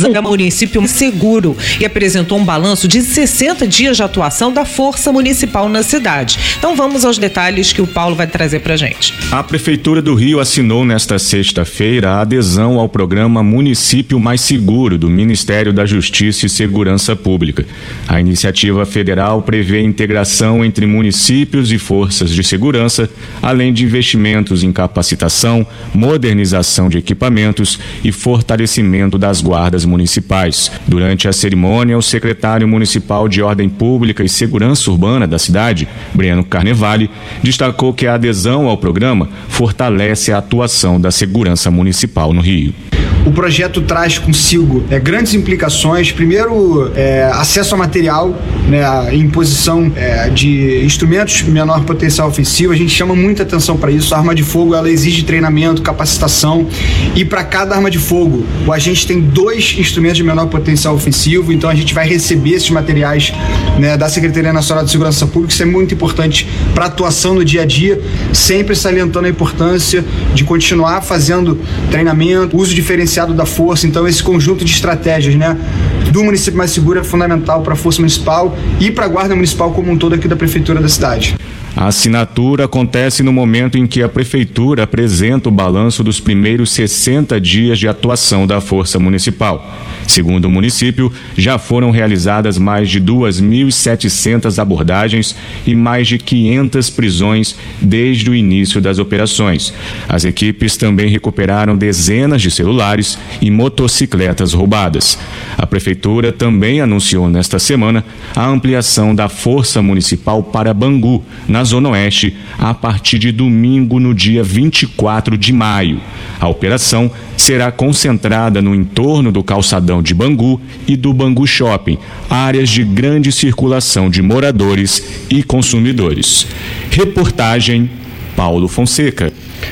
é um município seguro e apresentou um balanço de 60 dias de atuação da Força Municipal na cidade. Então vamos aos detalhes que o Paulo vai trazer pra gente. A Prefeitura do Rio assinou nesta sexta-feira a adesão ao programa Município Mais Seguro do Ministério da Justiça e Segurança Pública. A iniciativa federal prevê integração entre municípios e forças de segurança, além de investimentos em capacitação, modernização de equipamentos e fortalecimento das guardas municipais. Durante a cerimônia, o secretário municipal de Ordem Pública e Segurança Urbana da cidade, Breno Carnevale, destacou que a adesão ao programa fortalece a atuação da segurança municipal no Rio. O projeto traz consigo grandes implicações. Primeiro, acesso a material, a imposição de instrumentos de menor potencial ofensivo. A gente chama muita atenção para isso. A arma de fogo, ela exige treinamento, capacitação, e para cada arma de fogo, o agente tem 2 instrumentos de menor potencial ofensivo. Então a gente vai receber esses materiais da Secretaria Nacional de Segurança Pública. Isso é muito importante para a atuação no dia a dia, sempre salientando a importância de continuar fazendo treinamento, uso diferenciado da força. Então esse conjunto de estratégias do município mais seguro é fundamental para a Força Municipal e para a Guarda Municipal como um todo aqui da Prefeitura da cidade. A assinatura acontece no momento em que a Prefeitura apresenta o balanço dos primeiros 60 dias de atuação da Força Municipal. Segundo o município, já foram realizadas mais de 2.700 abordagens e mais de 500 prisões desde o início das operações. As equipes também recuperaram dezenas de celulares e motocicletas roubadas. A Prefeitura também anunciou nesta semana a ampliação da Força Municipal para Bangu, na Zona Oeste, a partir de domingo, no dia 24 de maio. A operação será concentrada no entorno do calçadão de Bangu e do Bangu Shopping, áreas de grande circulação de moradores e consumidores. Reportagem Paulo Fonseca.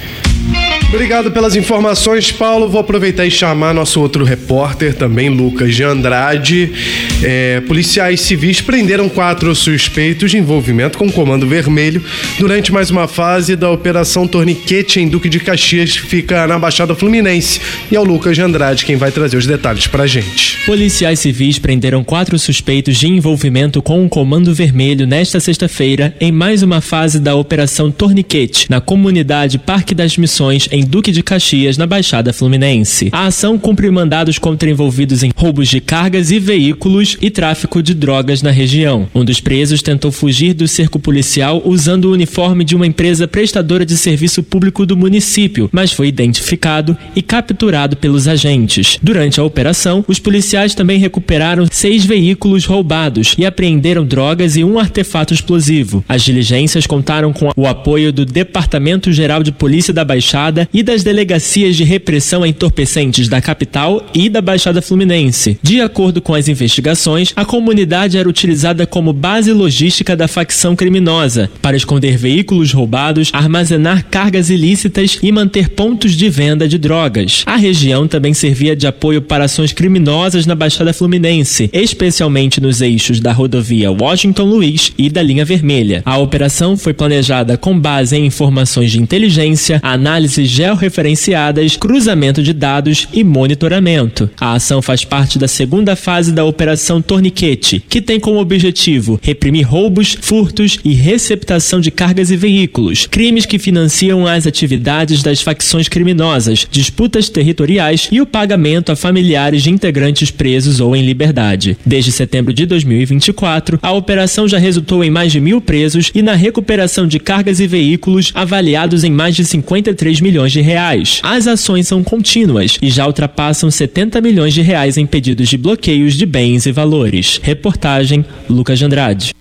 Obrigado pelas informações, Paulo. Vou aproveitar e chamar nosso outro repórter também, Lucas de Andrade. Policiais civis prenderam 4 suspeitos de envolvimento com o Comando Vermelho durante mais uma fase da Operação Torniquete em Duque de Caxias, que fica na Baixada Fluminense. E é o Lucas de Andrade quem vai trazer os detalhes pra gente. Policiais civis prenderam 4 suspeitos de envolvimento com o Comando Vermelho nesta sexta-feira em mais uma fase da Operação Torniquete, na comunidade Parque das Missões, em Duque de Caxias, na Baixada Fluminense. A ação cumpre mandados contra envolvidos em roubos de cargas e veículos e tráfico de drogas na região. Um dos presos tentou fugir do cerco policial usando o uniforme de uma empresa prestadora de serviço público do município, mas foi identificado e capturado pelos agentes. Durante a operação, os policiais também recuperaram 6 veículos roubados e apreenderam drogas e um artefato explosivo. As diligências contaram com o apoio do Departamento Geral de Polícia da Baixada e das delegacias de repressão a entorpecentes da capital e da Baixada Fluminense. De acordo com as investigações, a comunidade era utilizada como base logística da facção criminosa para esconder veículos roubados, armazenar cargas ilícitas e manter pontos de venda de drogas. A região também servia de apoio para ações criminosas na Baixada Fluminense, especialmente nos eixos da rodovia Washington Luiz e da linha vermelha. A operação foi planejada com base em informações de inteligência, análises georreferenciadas, cruzamento de dados e monitoramento. A ação faz parte da segunda fase da Operação Torniquete, que tem como objetivo reprimir roubos, furtos e receptação de cargas e veículos, crimes que financiam as atividades das facções criminosas, disputas territoriais e o pagamento a familiares de integrantes presos ou em liberdade. Desde setembro de 2024, a operação já resultou em mais de 1.000 presos e na recuperação de cargas e veículos avaliados em mais de 53 milhões de reais. As ações são contínuas e já ultrapassam 70 milhões de reais em pedidos de bloqueios de bens e valores. Reportagem Lucas de Andrade.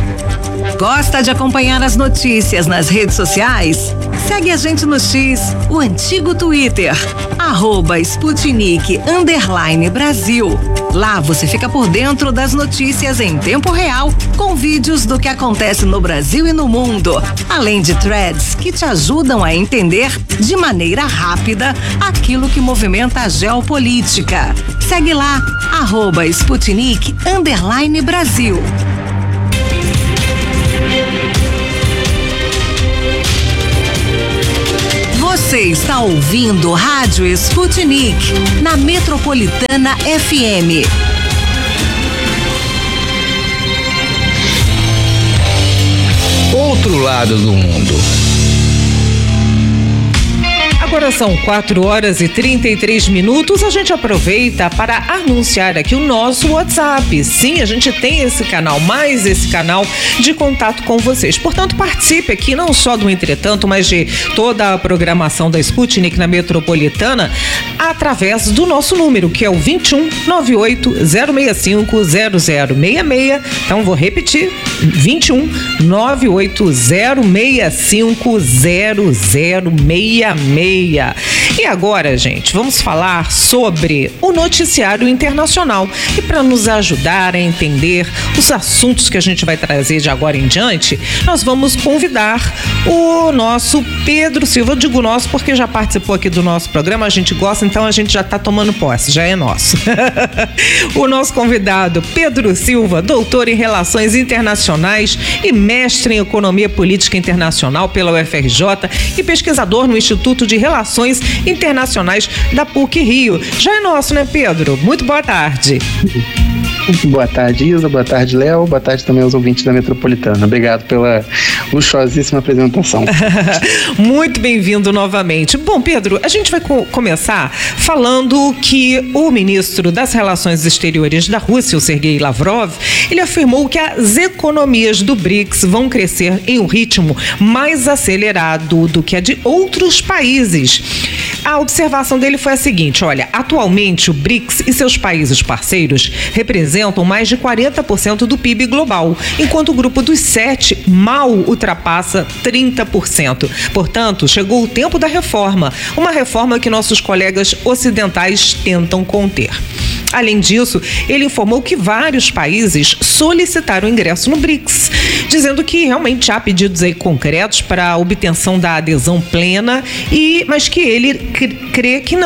Gosta de acompanhar as notícias nas redes sociais? Segue a gente no X, o antigo Twitter, @Sputnik_Brasil. Lá você fica por dentro das notícias em tempo real, com vídeos do que acontece no Brasil e no mundo, além de threads que te ajudam a entender de maneira rápida aquilo que movimenta a geopolítica. Segue lá, @Sputnik_Brasil. Você está ouvindo Rádio Sputnik, na Metropolitana FM. Outro lado do mundo. Agora são 4h33. A gente aproveita para anunciar aqui o nosso WhatsApp. Sim, a gente tem esse canal, mais esse canal de contato com vocês. Portanto, participe aqui não só do Entretanto, mas de toda a programação da Sputnik na Metropolitana através do nosso número, que é o 21 98 065 0066. Então, vou repetir: 21 98 065 0066. E agora, gente, vamos falar sobre o noticiário internacional. E para nos ajudar a entender os assuntos que a gente vai trazer de agora em diante, nós vamos convidar o nosso Pedro Silva. Eu digo nosso porque já participou aqui do nosso programa, a gente gosta, então a gente já está tomando posse, já é nosso. O nosso convidado, Pedro Silva, doutor em Relações Internacionais e mestre em Economia Política Internacional pela UFRJ e pesquisador no Instituto de Relações Internacionais da PUC-Rio. Já é nosso, né, Pedro? Muito boa tarde. Boa tarde, Isa. Boa tarde, Léo. Boa tarde também aos ouvintes da Metropolitana. Obrigado pela luxuosíssima apresentação. Muito bem-vindo novamente. Bom, Pedro, a gente vai começar falando que o ministro das Relações Exteriores da Rússia, o Sergei Lavrov, ele afirmou que as economias do BRICS vão crescer em um ritmo mais acelerado do que a de outros países. A observação dele foi a seguinte: olha, atualmente o BRICS e seus países parceiros representam mais de 40% do PIB global, enquanto o grupo dos 7 mal ultrapassa 30%. Portanto, chegou o tempo da reforma, uma reforma que nossos colegas ocidentais tentam conter. Além disso, ele informou que vários países solicitaram ingresso no BRICS, dizendo que realmente há pedidos aí concretos para a obtenção da adesão plena, mas que ele crê que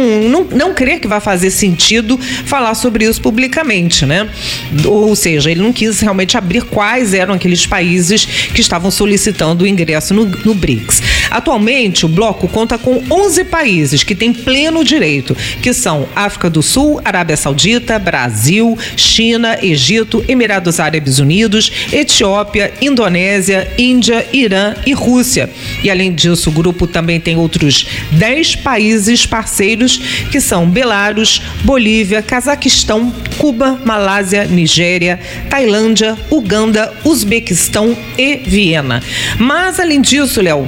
não crê que vai fazer sentido falar sobre isso publicamente, né? Ou seja, ele não quis realmente abrir quais eram aqueles países que estavam solicitando o ingresso no BRICS. Atualmente, o bloco conta com 11 países que têm pleno direito, que são África do Sul, Arábia Saudita, Brasil, China, Egito, Emirados Árabes Unidos, Etiópia, Indonésia, Índia, Irã e Rússia. E além disso, o grupo também tem outros 10 países parceiros, que são Belarus, Bolívia, Cazaquistão, Cuba, Malásia, Nigéria, Tailândia, Uganda, Uzbequistão e Viena. Mas além disso, Léo,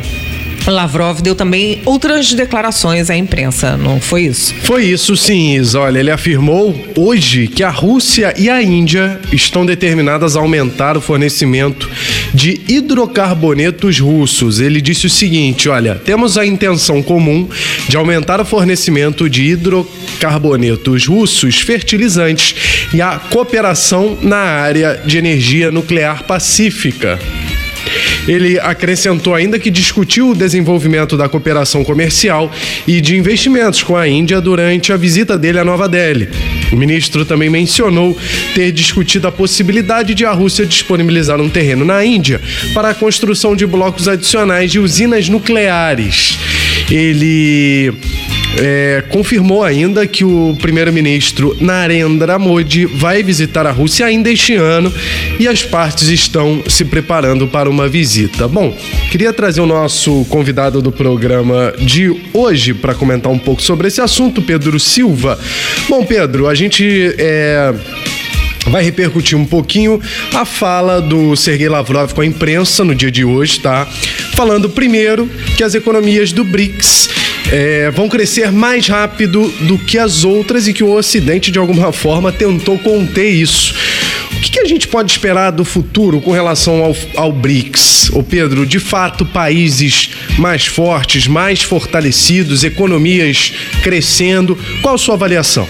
Lavrov deu também outras declarações à imprensa, não foi isso? Foi isso sim, Isa. Olha, ele afirmou hoje que a Rússia e a Índia estão determinadas a aumentar o fornecimento de hidrocarbonetos russos. Ele disse o seguinte: olha, temos a intenção comum de aumentar o fornecimento de hidrocarbonetos russos fertilizantes e a cooperação na área de energia nuclear pacífica. Ele acrescentou ainda que discutiu o desenvolvimento da cooperação comercial e de investimentos com a Índia durante a visita dele a Nova Delhi. O ministro também mencionou ter discutido a possibilidade de a Rússia disponibilizar um terreno na Índia para a construção de blocos adicionais de usinas nucleares. Ele confirmou ainda que o primeiro-ministro Narendra Modi vai visitar a Rússia ainda este ano e as partes estão se preparando para uma visita. Bom, queria trazer o nosso convidado do programa de hoje para comentar um pouco sobre esse assunto, Pedro Silva. Bom, Pedro, a gente vai repercutir um pouquinho a fala do Sergei Lavrov com a imprensa no dia de hoje, tá? Falando primeiro que as economias do BRICS vão crescer mais rápido do que as outras e que o Ocidente, de alguma forma, tentou conter isso. O que a gente pode esperar do futuro com relação ao BRICS? Ô Pedro, de fato, países mais fortes, mais fortalecidos, economias crescendo. Qual a sua avaliação?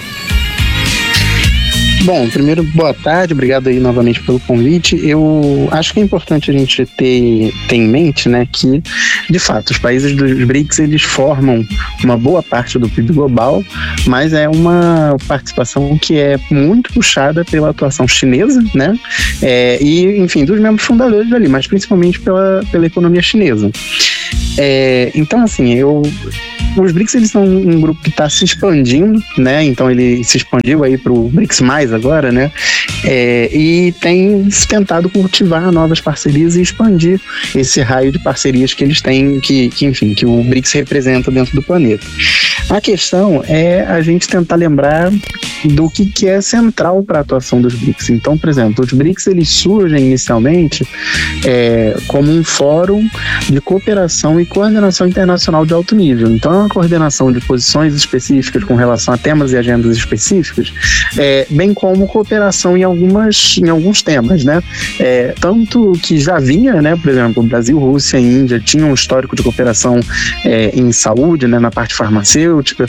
Bom, primeiro, boa tarde, obrigado aí novamente pelo convite. Eu acho que é importante a gente ter em mente, né, que, de fato, os países dos BRICS, eles formam uma boa parte do PIB global, mas é uma participação que é muito puxada pela atuação chinesa, né, e, enfim, dos membros fundadores ali, mas principalmente pela economia chinesa. Então, assim, os BRICS, eles são um grupo que está se expandindo, né? Então ele se expandiu aí para o BRICS+, agora, né? E tem tentado cultivar novas parcerias e expandir esse raio de parcerias que eles têm, que o BRICS representa dentro do planeta. A questão é a gente tentar lembrar do que é central para a atuação dos BRICS. Então, por exemplo, os BRICS, eles surgem inicialmente como um fórum de cooperação e coordenação internacional de alto nível. Então, é uma coordenação de posições específicas com relação a temas e agendas específicas, bem como cooperação em alguns temas, né? Tanto que já vinha, né? Por exemplo, Brasil, Rússia e Índia tinham um histórico de cooperação em saúde, né? Na parte farmacêutica.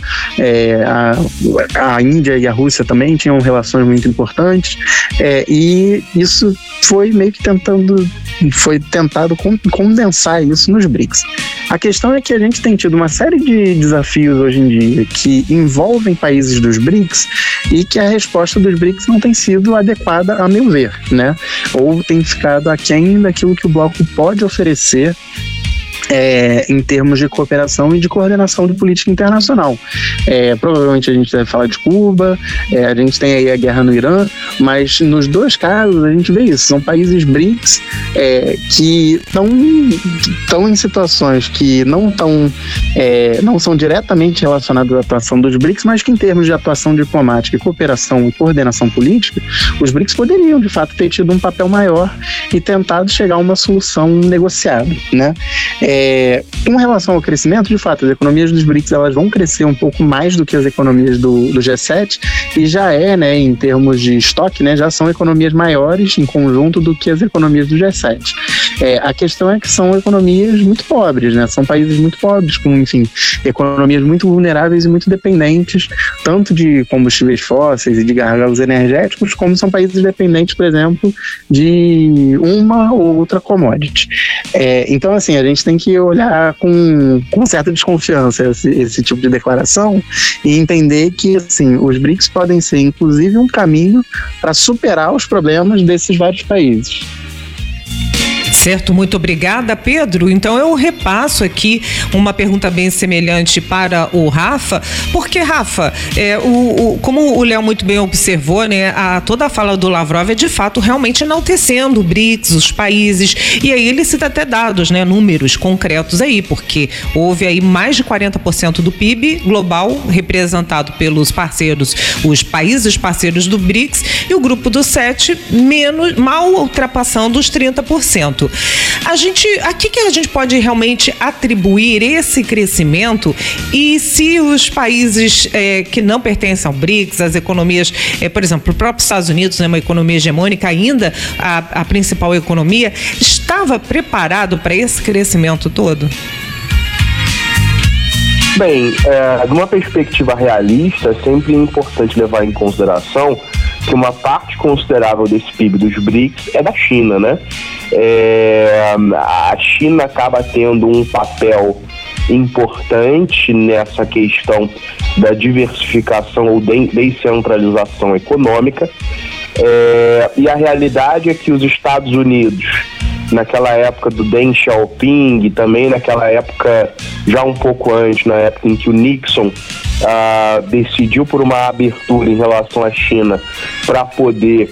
A Índia e a Rússia também tinham relações muito importantes, e isso foi meio que tentado condensar isso nos BRICS. A questão é que a gente tem tido uma série de desafios hoje em dia que envolvem países dos BRICS e que a resposta dos BRICS não tem sido adequada, a meu ver, né? Ou tem ficado aquém daquilo que o bloco pode oferecer em termos de cooperação e de coordenação de política internacional. Provavelmente a gente deve falar de Cuba, a gente tem aí a guerra no Irã, mas nos dois casos a gente vê isso. São países BRICS que estão em situações que não são diretamente relacionadas à atuação dos BRICS, mas que em termos de atuação diplomática, cooperação e coordenação política, os BRICS poderiam de fato ter tido um papel maior e tentado chegar a uma solução negociada, né? Com relação ao crescimento, de fato, as economias dos BRICS, elas vão crescer um pouco mais do que as economias do G7, e já né, em termos de estoque, né, já são economias maiores em conjunto do que as economias do G7. A questão é que são economias muito pobres, né? São países muito pobres, com, enfim, economias muito vulneráveis e muito dependentes, tanto de combustíveis fósseis e de gargalos energéticos, como são países dependentes, por exemplo, de uma ou outra commodity. Então, assim, a gente tem que olhar com certa desconfiança esse tipo de declaração e entender que, assim, os BRICS podem ser, inclusive, um caminho para superar os problemas desses vários países. Certo, muito obrigada, Pedro. Então eu repasso aqui uma pergunta bem semelhante para o Rafa, porque, Rafa, como o Léo muito bem observou, né, toda a fala do Lavrov é de fato realmente enaltecendo o BRICS, os países, e aí ele cita até dados, né, números concretos aí, porque houve aí mais de 40% do PIB global representado pelos parceiros, os países parceiros do BRICS, e o grupo do 7 mal ultrapassando os 30%. A que a gente pode realmente atribuir esse crescimento, e se os países que não pertencem ao BRICS, as economias, por exemplo, o próprio Estados Unidos, né, uma economia hegemônica ainda, a principal economia, estava preparado para esse crescimento todo? Bem, de uma perspectiva realista, é sempre importante levar em consideração que uma parte considerável desse PIB dos BRICS é da China, né? A China acaba tendo um papel importante nessa questão da diversificação ou descentralização econômica, e a realidade é que os Estados Unidos, naquela época do Deng Xiaoping, e também naquela época, já um pouco antes, na época em que o Nixon decidiu por uma abertura em relação à China para poder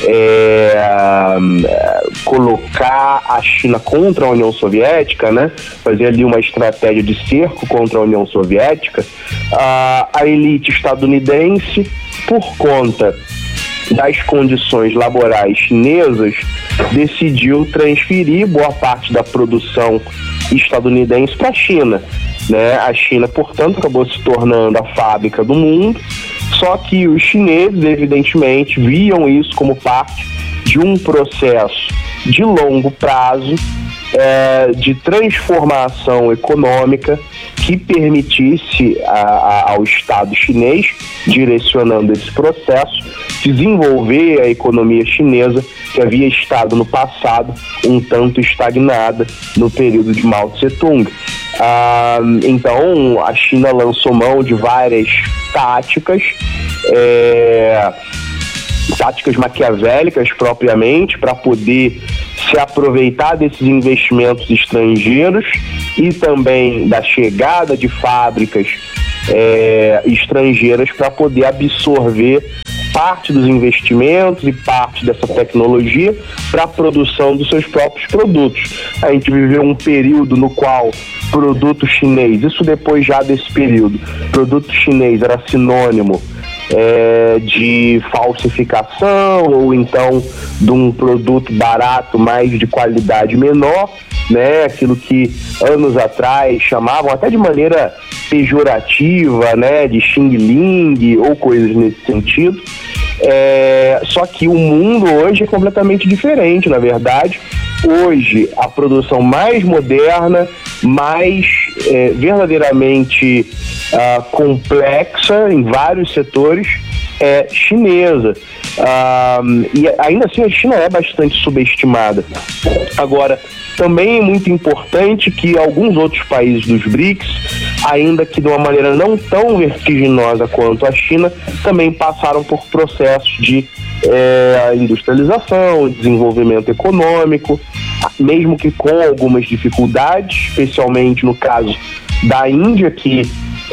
colocar a China contra a União Soviética, né? Fazer ali uma estratégia de cerco contra a União Soviética. A elite estadunidense, por conta das condições laborais chinesas, decidiu transferir boa parte da produção estadunidense para a China, né? A China, portanto, acabou se tornando a fábrica do mundo, só que os chineses, evidentemente, viam isso como parte de um processo de longo prazo, de transformação econômica que permitisse ao Estado chinês, direcionando esse processo, desenvolver a economia chinesa, que havia estado no passado um tanto estagnada no período de Mao Tse-tung. Então a China lançou mão de várias táticas maquiavélicas propriamente, para poder se aproveitar desses investimentos estrangeiros e também da chegada de fábricas estrangeiras para poder absorver parte dos investimentos e parte dessa tecnologia para a produção dos seus próprios produtos. A gente viveu um período no qual produto chinês, isso depois já desse período, produto chinês era sinônimo de falsificação ou então de um produto barato, mas de qualidade menor, né? Aquilo que anos atrás chamavam até de maneira pejorativa, né? De Xing Ling ou coisas nesse sentido. Só que o mundo hoje é completamente diferente, na verdade. Hoje, a produção mais moderna, mais verdadeiramente complexa em vários setores é chinesa. E ainda assim a China é bastante subestimada. Agora, também é muito importante que alguns outros países dos BRICS, ainda que de uma maneira não tão vertiginosa quanto a China, também passaram por processos de industrialização, desenvolvimento econômico, mesmo que com algumas dificuldades, especialmente no caso da Índia, que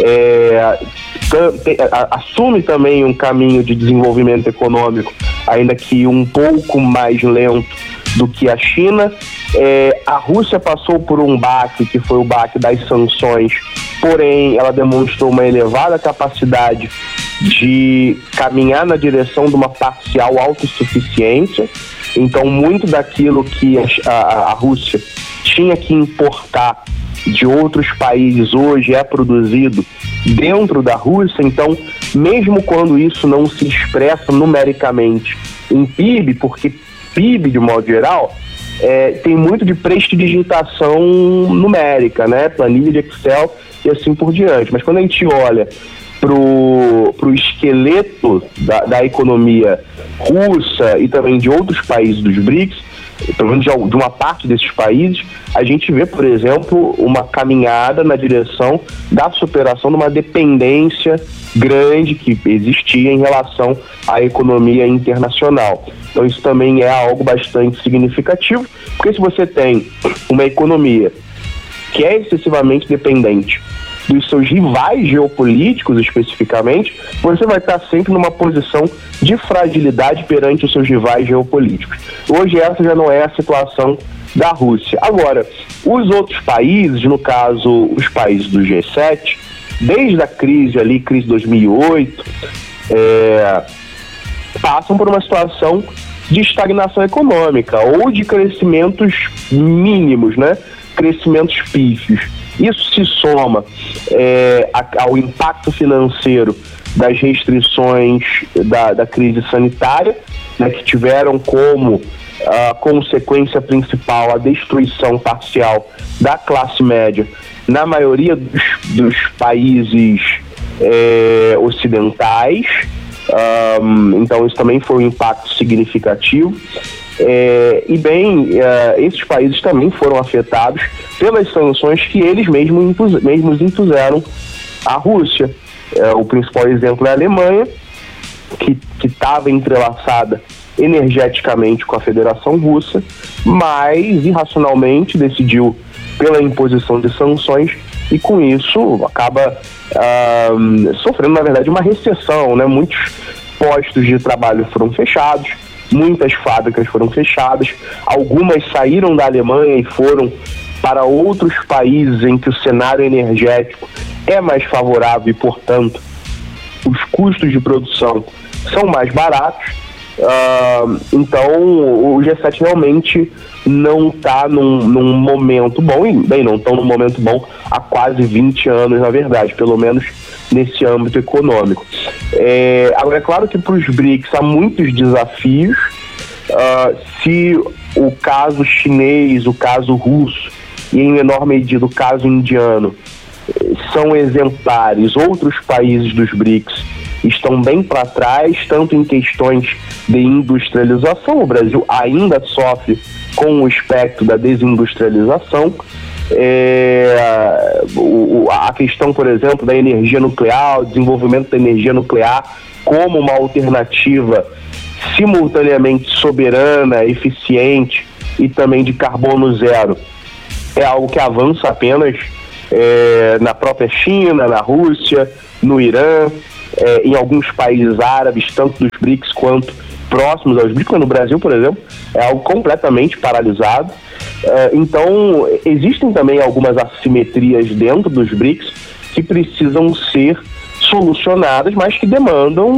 assume também um caminho de desenvolvimento econômico, ainda que um pouco mais lento do que a China. A Rússia passou por um baque, que foi o baque das sanções, porém ela demonstrou uma elevada capacidade de caminhar na direção de uma parcial autossuficiência. Então, muito daquilo que a Rússia tinha que importar de outros países hoje é produzido dentro da Rússia. Então, mesmo quando isso não se expressa numericamente em PIB, porque PIB, de modo geral, tem muito de prestidigitação numérica, né? Planilha de Excel e assim por diante. Mas quando a gente olha pro esqueleto da economia russa e também de outros países dos BRICS, pelo menos de uma parte desses países, a gente vê, por exemplo, uma caminhada na direção da superação de uma dependência grande que existia em relação à economia internacional. Então isso também é algo bastante significativo, porque se você tem uma economia que é excessivamente dependente dos seus rivais geopolíticos especificamente, você vai estar sempre numa posição de fragilidade perante os seus rivais geopolíticos. Hoje essa já não é a situação da Rússia. Agora, os outros países, no caso os países do G7, desde a crise 2008, passam por uma situação de estagnação econômica ou de crescimentos mínimos, né? Crescimentos pífios. Isso se soma ao impacto financeiro das restrições da crise sanitária, né, que tiveram como consequência principal a destruição parcial da classe média na maioria dos países ocidentais. Então isso também foi um impacto significativo. Esses países também foram afetados pelas sanções que eles mesmos impuseram à Rússia. O principal exemplo é a Alemanha, que estava entrelaçada energeticamente com a Federação Russa, mas irracionalmente decidiu pela imposição de sanções e com isso acaba sofrendo, na verdade, uma recessão, né? Muitos postos de trabalho foram fechados, muitas fábricas foram fechadas, algumas saíram da Alemanha e foram para outros países em que o cenário energético é mais favorável e, portanto, os custos de produção são mais baratos. Então o G7 realmente não está num momento bom, e bem, não estão num momento bom há quase 20 anos, na verdade, pelo menos nesse âmbito econômico. Agora, é claro que para os BRICS há muitos desafios. Se o caso chinês, o caso russo e, em menor medida, o caso indiano são exemplares, outros países dos BRICS estão bem para trás, tanto em questões de industrialização. O Brasil ainda sofre com o espectro da desindustrialização. A questão, por exemplo, da energia nuclear, o desenvolvimento da energia nuclear como uma alternativa simultaneamente soberana, eficiente e também de carbono zero é algo que avança apenas na própria China, na Rússia, no Irã, em alguns países árabes, tanto dos BRICS quanto próximos aos BRICS. No Brasil, por exemplo, é algo completamente paralisado. Então, existem também algumas assimetrias dentro dos BRICS que precisam ser solucionadas, mas que demandam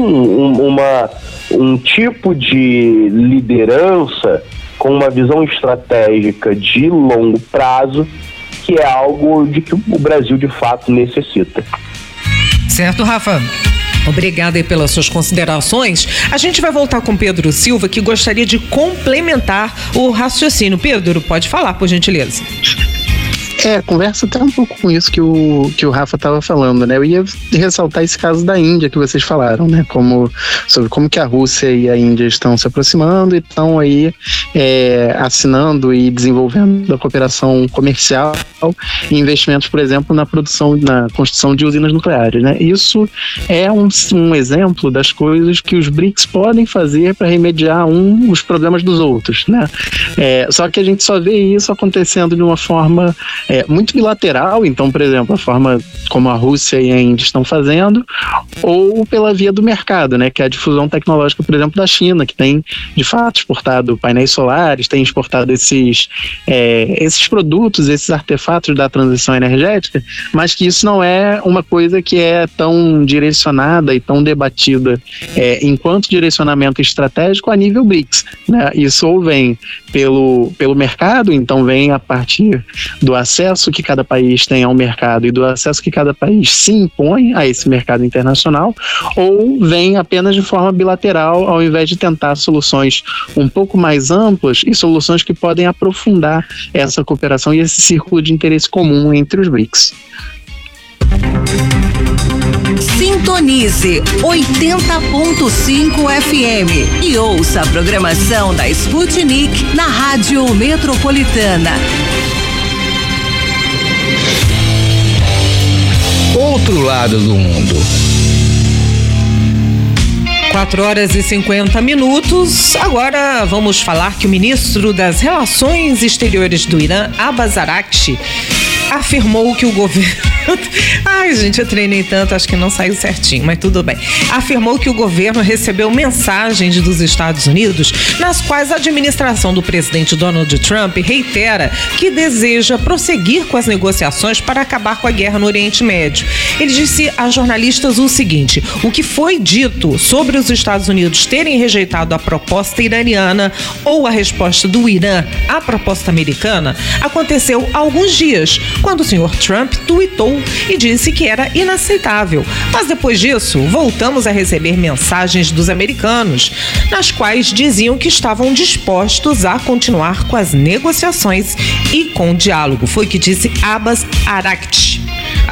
um tipo de liderança com uma visão estratégica de longo prazo, que é algo de que o Brasil de fato necessita. Certo, Rafa? Obrigada aí pelas suas considerações. A gente vai voltar com Pedro Silva, que gostaria de complementar o raciocínio. Pedro, pode falar, por gentileza. Conversa até um pouco com isso que o Rafa estava falando, né? Eu ia ressaltar esse caso da Índia que vocês falaram, né? Sobre como que a Rússia e a Índia estão se aproximando e estão aí assinando e desenvolvendo a cooperação comercial e investimentos, por exemplo, na construção de usinas nucleares, né? Isso é um exemplo das coisas que os BRICS podem fazer para remediar os problemas dos outros, né? Só que a gente só vê isso acontecendo de uma forma muito bilateral, então, por exemplo, a forma como a Rússia e a Índia estão fazendo, ou pela via do mercado, né, que é a difusão tecnológica, por exemplo, da China, que tem, de fato, exportado painéis solares, tem exportado esses produtos, esses artefatos da transição energética, mas que isso não é uma coisa que é tão direcionada e tão debatida enquanto direcionamento estratégico a nível BRICS, né? Isso ou vem pelo mercado, então vem a partir do acesso que cada país tem ao mercado e do acesso que cada país se impõe a esse mercado internacional, ou vem apenas de forma bilateral, ao invés de tentar soluções um pouco mais amplas e soluções que podem aprofundar essa cooperação e esse círculo de interesse comum entre os BRICS. Sintonize 80.5 FM e ouça a programação da Sputnik na Rádio Metropolitana. Outro lado do mundo. 4h50. Agora vamos falar que o ministro das Relações Exteriores do Irã, Abbas Araghchi, afirmou que o governo... Ai, gente, eu treinei tanto, acho que não saiu certinho, mas tudo bem. Afirmou que o governo recebeu mensagens dos Estados Unidos nas quais a administração do presidente Donald Trump reitera que deseja prosseguir com as negociações para acabar com a guerra no Oriente Médio. Ele disse a jornalistas o seguinte: o que foi dito sobre os Estados Unidos terem rejeitado a proposta iraniana ou a resposta do Irã à proposta americana aconteceu há alguns dias, quando o senhor Trump tuitou e disse que era inaceitável. Mas depois disso, voltamos a receber mensagens dos americanos, nas quais diziam que estavam dispostos a continuar com as negociações e com o diálogo. Foi o que disse Abbas Araghchi.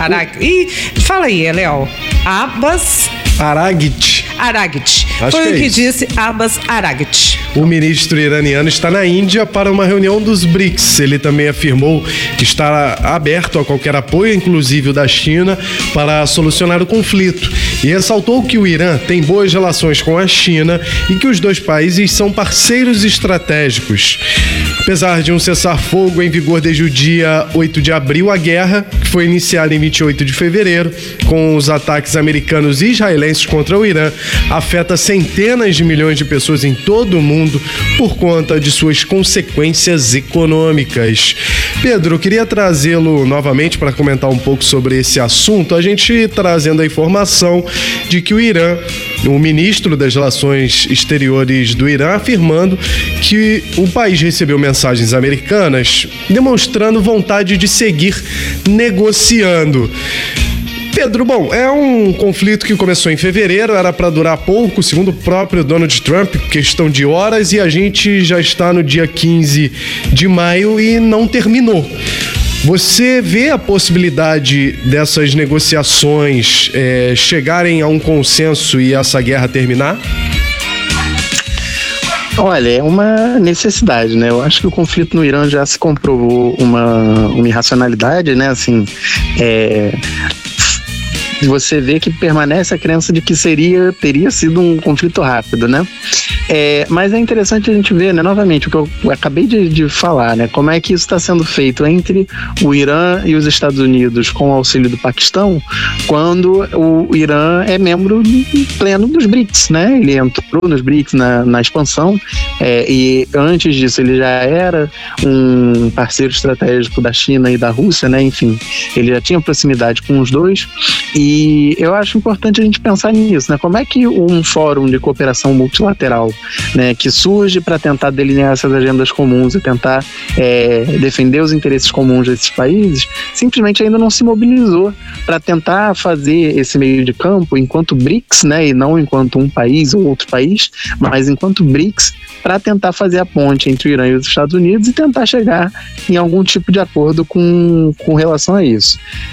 Fala aí, Léo. Abbas Araghchi. Foi o que disse Abbas Araghchi. O ministro iraniano está na Índia para uma reunião dos BRICS. Ele também afirmou que está aberto a qualquer apoio, inclusive o da China, para solucionar o conflito. E ressaltou que o Irã tem boas relações com a China e que os dois países são parceiros estratégicos. Apesar de um cessar-fogo em vigor desde o dia 8 de abril, a guerra, que foi iniciada em 28 de fevereiro, com os ataques americanos e israelenses contra o Irã, afeta centenas de milhões de pessoas em todo o mundo por conta de suas consequências econômicas. Pedro, eu queria trazê-lo novamente para comentar um pouco sobre esse assunto, a gente trazendo a informação de que o Irã, o ministro das Relações Exteriores do Irã, afirmando que o país recebeu mensagens americanas demonstrando vontade de seguir negociando. Pedro, bom, é um conflito que começou em fevereiro, era para durar pouco, segundo o próprio Donald Trump, questão de horas, e a gente já está no dia 15 de maio e não terminou. Você vê a possibilidade dessas negociações chegarem a um consenso e essa guerra terminar? Olha, é uma necessidade, né? Eu acho que o conflito no Irã já se comprovou uma irracionalidade, né? Assim, você vê que permanece a crença de que teria sido um conflito rápido, né? Mas é interessante a gente ver, né, novamente, o que eu acabei de falar, né, como é que isso está sendo feito entre o Irã e os Estados Unidos com o auxílio do Paquistão, quando o Irã é membro pleno dos BRICS, né? Ele entrou nos BRICS na expansão, e antes disso ele já era um parceiro estratégico da China e da Rússia, né? Enfim, ele já tinha proximidade com os dois, e eu acho importante a gente pensar nisso, né? Como é que um fórum de cooperação multilateral, né, que surge para tentar delinear essas agendas comuns e tentar defender os interesses comuns desses países, simplesmente ainda não se mobilizou para tentar fazer esse meio de campo enquanto BRICS, né, e não enquanto um país ou outro país, mas enquanto BRICS, para tentar fazer a ponte entre o Irã e os Estados Unidos e tentar chegar em algum tipo de acordo com relação a isso.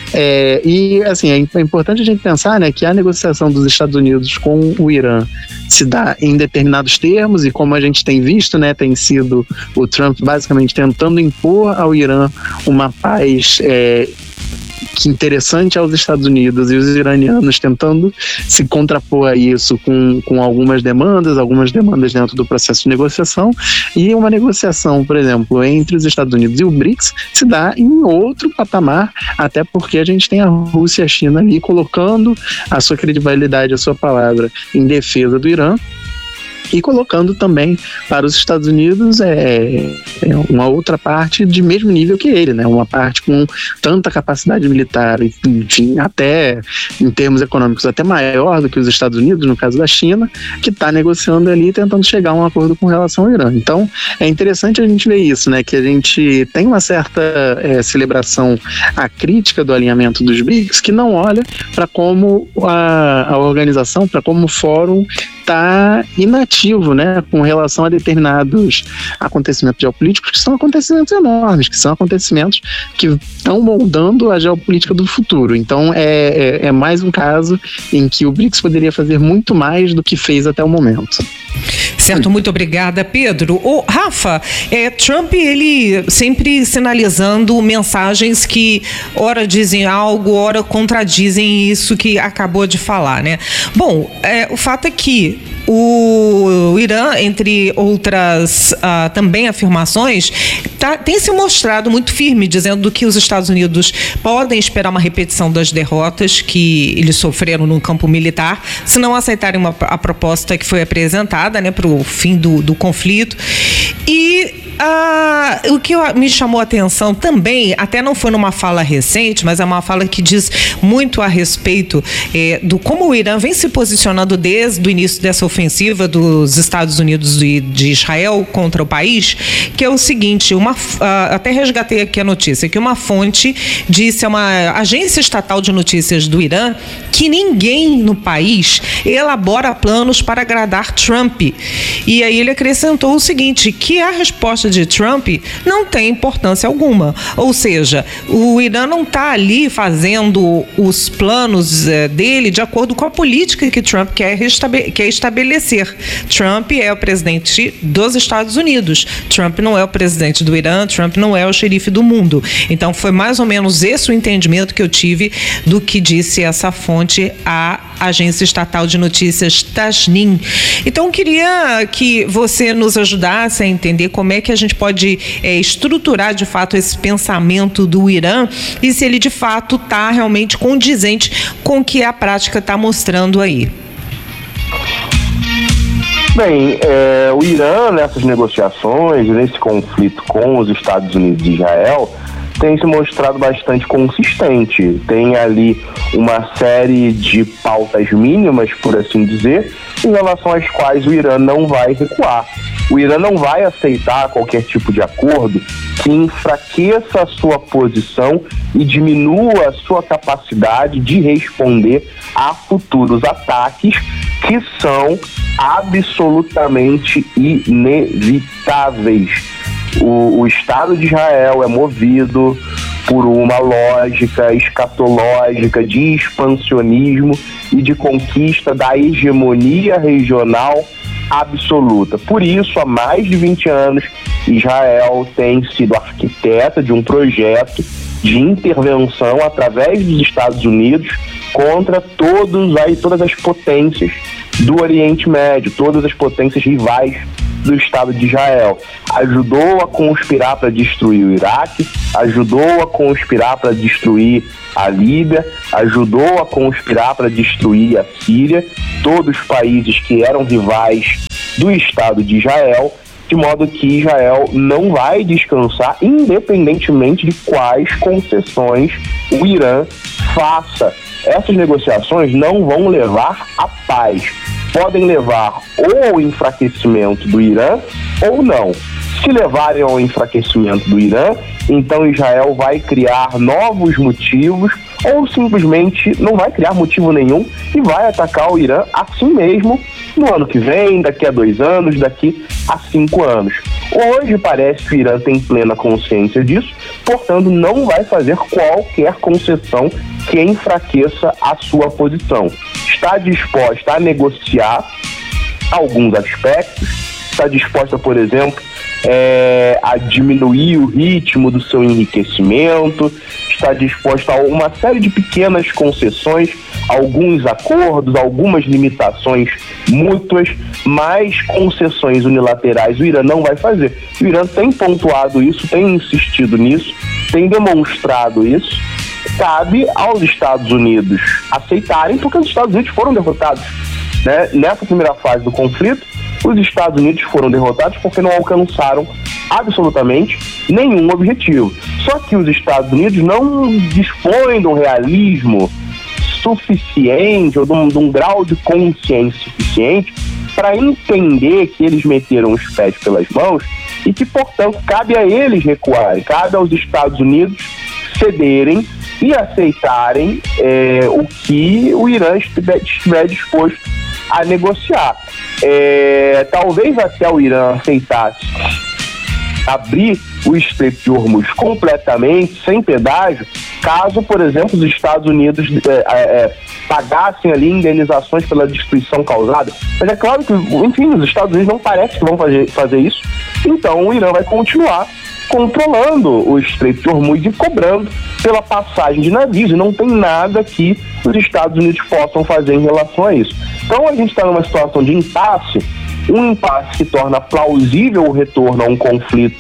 E assim, é importante a gente pensar, né, que a negociação dos Estados Unidos com o Irã se dá em determinados termos, e como a gente tem visto, né, tem sido o Trump basicamente tentando impor ao Irã uma paz que interessante aos Estados Unidos, e os iranianos tentando se contrapor a isso com algumas demandas dentro do processo de negociação, e uma negociação, por exemplo, entre os Estados Unidos e o BRICS se dá em outro patamar, até porque a gente tem a Rússia e a China ali colocando a sua credibilidade, a sua palavra em defesa do Irã, e colocando também para os Estados Unidos uma outra parte de mesmo nível que ele, né? Uma parte com tanta capacidade militar, enfim, até em termos econômicos até maior do que os Estados Unidos, no caso da China, que está negociando ali, tentando chegar a um acordo com relação ao Irã. Então é interessante a gente ver isso, né? Que a gente tem uma certa celebração à crítica do alinhamento dos BRICS, que não olha para como a organização, para como o fórum está inativo, né, com relação a determinados acontecimentos geopolíticos, que são acontecimentos enormes, que são acontecimentos que estão moldando a geopolítica do futuro. Então é mais um caso em que o BRICS poderia fazer muito mais do que fez até o momento. Certo, muito obrigada, Pedro. Rafa, Trump, ele sempre sinalizando mensagens que ora dizem algo, ora contradizem isso que acabou de falar, né? Bom, o fato é que o Irã, entre outras também afirmações, tem se mostrado muito firme, dizendo que os Estados Unidos podem esperar uma repetição das derrotas que eles sofreram no campo militar, se não aceitarem a proposta que foi apresentada, né, para o fim do conflito. E o que me chamou a atenção também, até não foi numa fala recente, mas é uma fala que diz muito a respeito do como o Irã vem se posicionando desde o início dessa ofensiva dos Estados Unidos e de Israel contra o país, que é o seguinte, até resgatei aqui a notícia, que uma fonte disse a uma agência estatal de notícias do Irã que ninguém no país elabora planos para agradar Trump. E aí ele acrescentou o seguinte, que a resposta de Trump não tem importância alguma. Ou seja, o Irã não está ali fazendo os planos dele de acordo com a política que Trump quer estabelecer. Trump é o presidente dos Estados Unidos. Trump não é o presidente do Irã, Trump não é o xerife do mundo. Então foi mais ou menos esse o entendimento que eu tive do que disse essa fonte à agência estatal de notícias Tasnim. Então queria que você nos ajudasse a entender como é que a gente pode estruturar de fato esse pensamento do Irã e se ele de fato está realmente condizente com o que a prática está mostrando aí. Bem, o Irã nessas negociações, nesse conflito com os Estados Unidos e Israel, tem se mostrado bastante consistente. Tem ali uma série de pautas mínimas, por assim dizer, em relação às quais o Irã não vai recuar. O Irã não vai aceitar qualquer tipo de acordo que enfraqueça a sua posição e diminua a sua capacidade de responder a futuros ataques que são absolutamente inevitáveis. O Estado de Israel é movido por uma lógica escatológica de expansionismo e de conquista da hegemonia regional absoluta. Por isso, há mais de 20 anos, Israel tem sido arquiteta de um projeto de intervenção através dos Estados Unidos contra todas as potências do Oriente Médio, todas as potências rivais do Estado de Israel. Ajudou a conspirar para destruir o Iraque, ajudou a conspirar para destruir a Líbia, ajudou a conspirar para destruir a Síria, todos os países que eram rivais do Estado de Israel, de modo que Israel não vai descansar, independentemente de quais concessões o Irã faça. Essas negociações não vão levar à paz. Podem levar ou ao enfraquecimento do Irã ou não. Se levarem ao enfraquecimento do Irã, então Israel vai criar novos motivos ou simplesmente não vai criar motivo nenhum e vai atacar o Irã assim mesmo no ano que vem, daqui a 2 anos, daqui a 5 anos. Hoje parece que o Irã tem plena consciência disso, portanto não vai fazer qualquer concessão que enfraqueça a sua posição. Está disposta a negociar alguns aspectos, está disposta, por exemplo, a diminuir o ritmo do seu enriquecimento, está disposta a uma série de pequenas concessões, alguns acordos, algumas limitações mútuas, mas concessões unilaterais o Irã não vai fazer. O Irã tem pontuado isso, tem insistido nisso, tem demonstrado isso. Cabe aos Estados Unidos aceitarem, porque os Estados Unidos foram derrotados, né? Nessa primeira fase do conflito, os Estados Unidos foram derrotados porque não alcançaram absolutamente nenhum objetivo. Só que os Estados Unidos não dispõem de um realismo suficiente ou de um grau de consciência suficiente para entender que eles meteram os pés pelas mãos e que, portanto, cabe a eles recuarem, cabe aos Estados Unidos cederem e aceitarem o que o Irã estiver disposto a negociar. Talvez até o Irã aceitasse abrir o Estreito de Hormuz completamente, sem pedágio, caso, por exemplo, os Estados Unidos pagassem ali indenizações pela destruição causada. Mas é claro que, enfim, os Estados Unidos não parece que vão fazer isso, então o Irã vai continuar controlando o Estreito de Hormuz e cobrando pela passagem de navios, e não tem nada que os Estados Unidos possam fazer em relação a isso. Então a gente está numa situação de impasse, um impasse que torna plausível o retorno a um conflito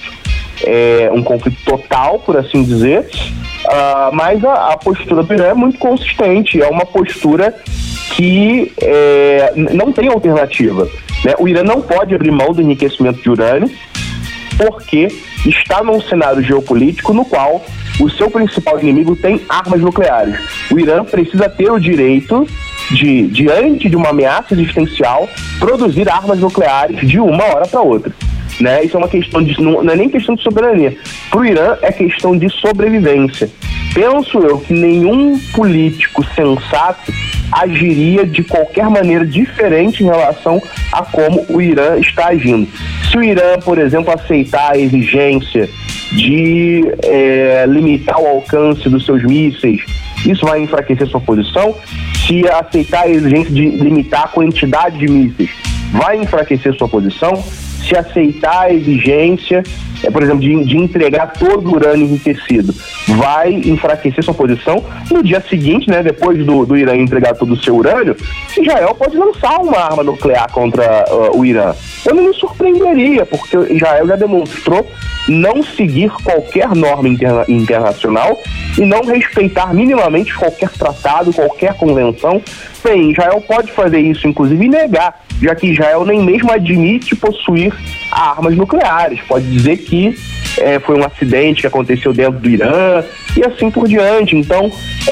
total, por assim dizer, mas a postura do Irã é muito consistente, é uma postura que não tem alternativa, né? O Irã não pode abrir mão do enriquecimento de urânio, porque está num cenário geopolítico no qual o seu principal inimigo tem armas nucleares. O Irã precisa ter o direito de, diante de uma ameaça existencial, produzir armas nucleares de uma hora para outra, né? Isso é uma questão não é nem questão de soberania. Para o Irã é questão de sobrevivência. Penso eu que nenhum político sensato agiria de qualquer maneira diferente em relação a como o Irã está agindo. Se o Irã, por exemplo, aceitar a exigência de limitar o alcance dos seus mísseis, isso vai enfraquecer sua posição. Se aceitar a exigência de limitar a quantidade de mísseis, vai enfraquecer sua posição. Se aceitar a exigência, por exemplo, de entregar todo o urânio enriquecido, vai enfraquecer sua posição. No dia seguinte, né, depois do Irã entregar todo o seu urânio, Israel pode lançar uma arma nuclear contra o Irã. Eu não me surpreenderia, porque Israel já demonstrou não seguir qualquer norma internacional e não respeitar minimamente qualquer tratado, qualquer convenção. Bem, Israel pode fazer isso, inclusive, e negar, já que Israel nem mesmo admite possuir armas nucleares. Pode dizer que foi um acidente que aconteceu dentro do Irã e assim por diante. Então,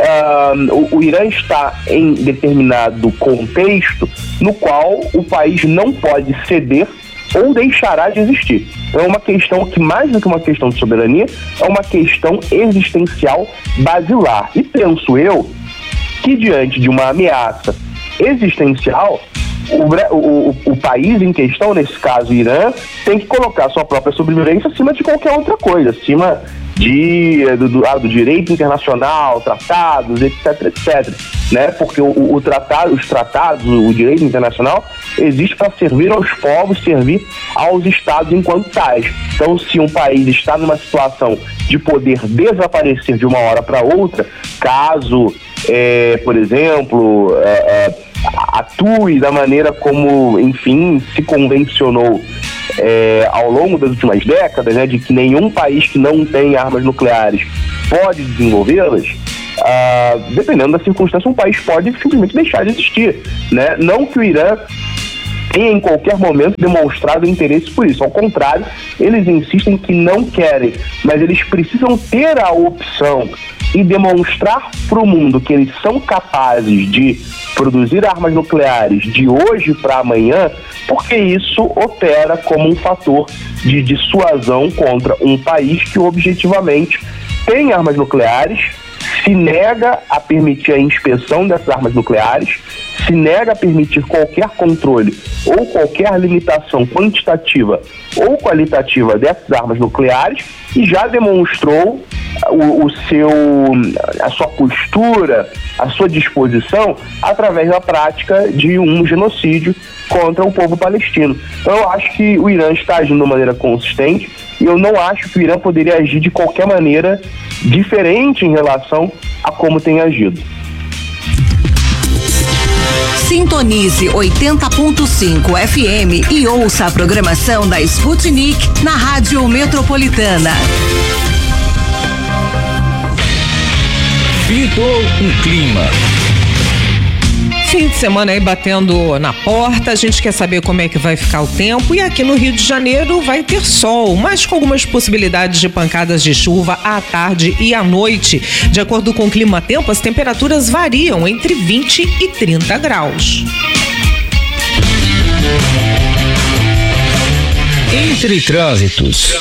o Irã está em determinado contexto no qual o país não pode ceder ou deixará de existir. É uma questão que, mais do que uma questão de soberania, é uma questão existencial basilar. E penso eu que, diante de uma ameaça existencial, o país em questão, nesse caso o Irã, tem que colocar sua própria sobrevivência acima de qualquer outra coisa, acima do direito internacional, tratados, etc, né? Porque os tratados, o direito internacional existe para servir aos povos, servir aos estados enquanto tais. Então, se um país está numa situação de poder desaparecer de uma hora para outra, caso, por exemplo, atue da maneira como, enfim, se convencionou ao longo das últimas décadas, né, de que nenhum país que não tem armas nucleares pode desenvolvê-las, dependendo da circunstância, um país pode simplesmente deixar de existir, né? Não que o Irã tenha em qualquer momento demonstrado interesse por isso, ao contrário, eles insistem que não querem, mas eles precisam ter a opção e demonstrar para o mundo que eles são capazes de produzir armas nucleares de hoje para amanhã, porque isso opera como um fator de dissuasão contra um país que objetivamente tem armas nucleares, se nega a permitir a inspeção dessas armas nucleares, se nega a permitir qualquer controle ou qualquer limitação quantitativa ou qualitativa dessas armas nucleares e já demonstrou a sua postura, a sua disposição através da prática de um genocídio contra o povo palestino. Então eu acho que o Irã está agindo de maneira consistente e eu não acho que o Irã poderia agir de qualquer maneira diferente em relação a como tem agido. Sintonize 80.5 FM e ouça a programação da Sputnik na Rádio Metropolitana. Pintou um clima. Fim de semana aí batendo na porta, a gente quer saber como é que vai ficar o tempo e aqui no Rio de Janeiro vai ter sol, mas com algumas possibilidades de pancadas de chuva à tarde e à noite. De acordo com o Clima Tempo, as temperaturas variam entre 20 e 30 graus. Entre trânsitos.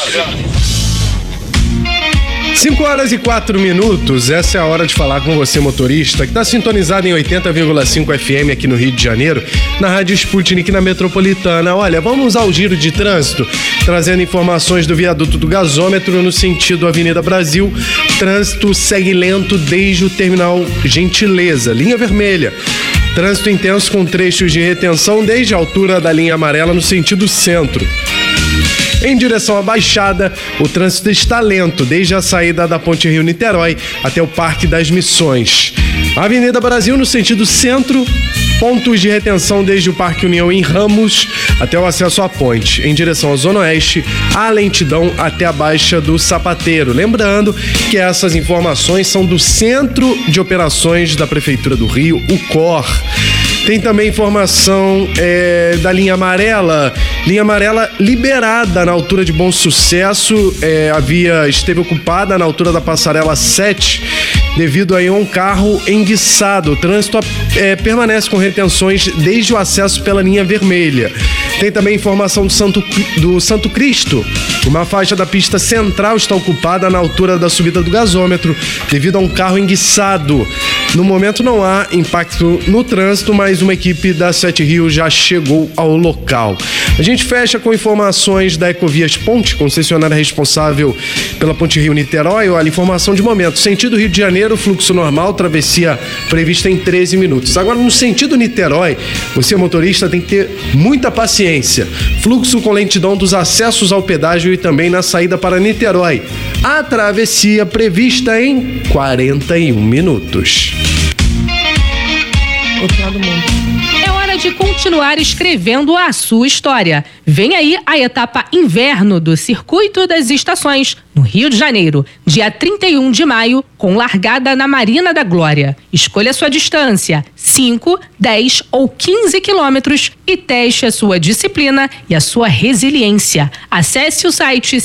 5h04, essa é a hora de falar com você, motorista, que está sintonizado em 80,5 FM aqui no Rio de Janeiro, na Rádio Sputnik na Metropolitana. Olha, vamos ao giro de trânsito, trazendo informações do viaduto do gasômetro no sentido Avenida Brasil. Trânsito segue lento desde o terminal Gentileza, linha vermelha. Trânsito intenso com trechos de retenção desde a altura da linha amarela no sentido centro. Em direção à Baixada, o trânsito está lento, desde a saída da Ponte Rio-Niterói até o Parque das Missões. Avenida Brasil, no sentido centro, pontos de retenção desde o Parque União em Ramos até o acesso à ponte. Em direção à Zona Oeste, há lentidão até a Baixa do Sapateiro. Lembrando que essas informações são do Centro de Operações da Prefeitura do Rio, o COR. Tem também informação da linha amarela. Linha amarela liberada na altura de Bom Sucesso. A via esteve ocupada na altura da passarela 7 devido a um carro enguiçado. O trânsito permanece com retenções desde o acesso pela linha vermelha. Tem também informação do Santo Cristo. Uma faixa da pista central está ocupada na altura da subida do gasômetro devido a um carro enguiçado. No momento não há impacto no trânsito, mas uma equipe da 7 Rio já chegou ao local. A gente fecha com informações da Ecovias Ponte, concessionária responsável pela Ponte Rio-Niterói. Olha, informação de momento. Sentido Rio de Janeiro, fluxo normal, travessia prevista em 13 minutos. Agora, no sentido Niterói, você, motorista, tem que ter muita paciência. Fluxo com lentidão dos acessos ao pedágio e também na saída para Niterói. A travessia prevista em 41 minutos. Outro lado do mundo. É hora de continuar escrevendo a sua história. Vem aí a etapa inverno do Circuito das Estações, no Rio de Janeiro, dia 31 de maio, com largada na Marina da Glória. Escolha sua distância, 5, 10 ou 15 quilômetros e teste a sua disciplina e a sua resiliência. Acesse o site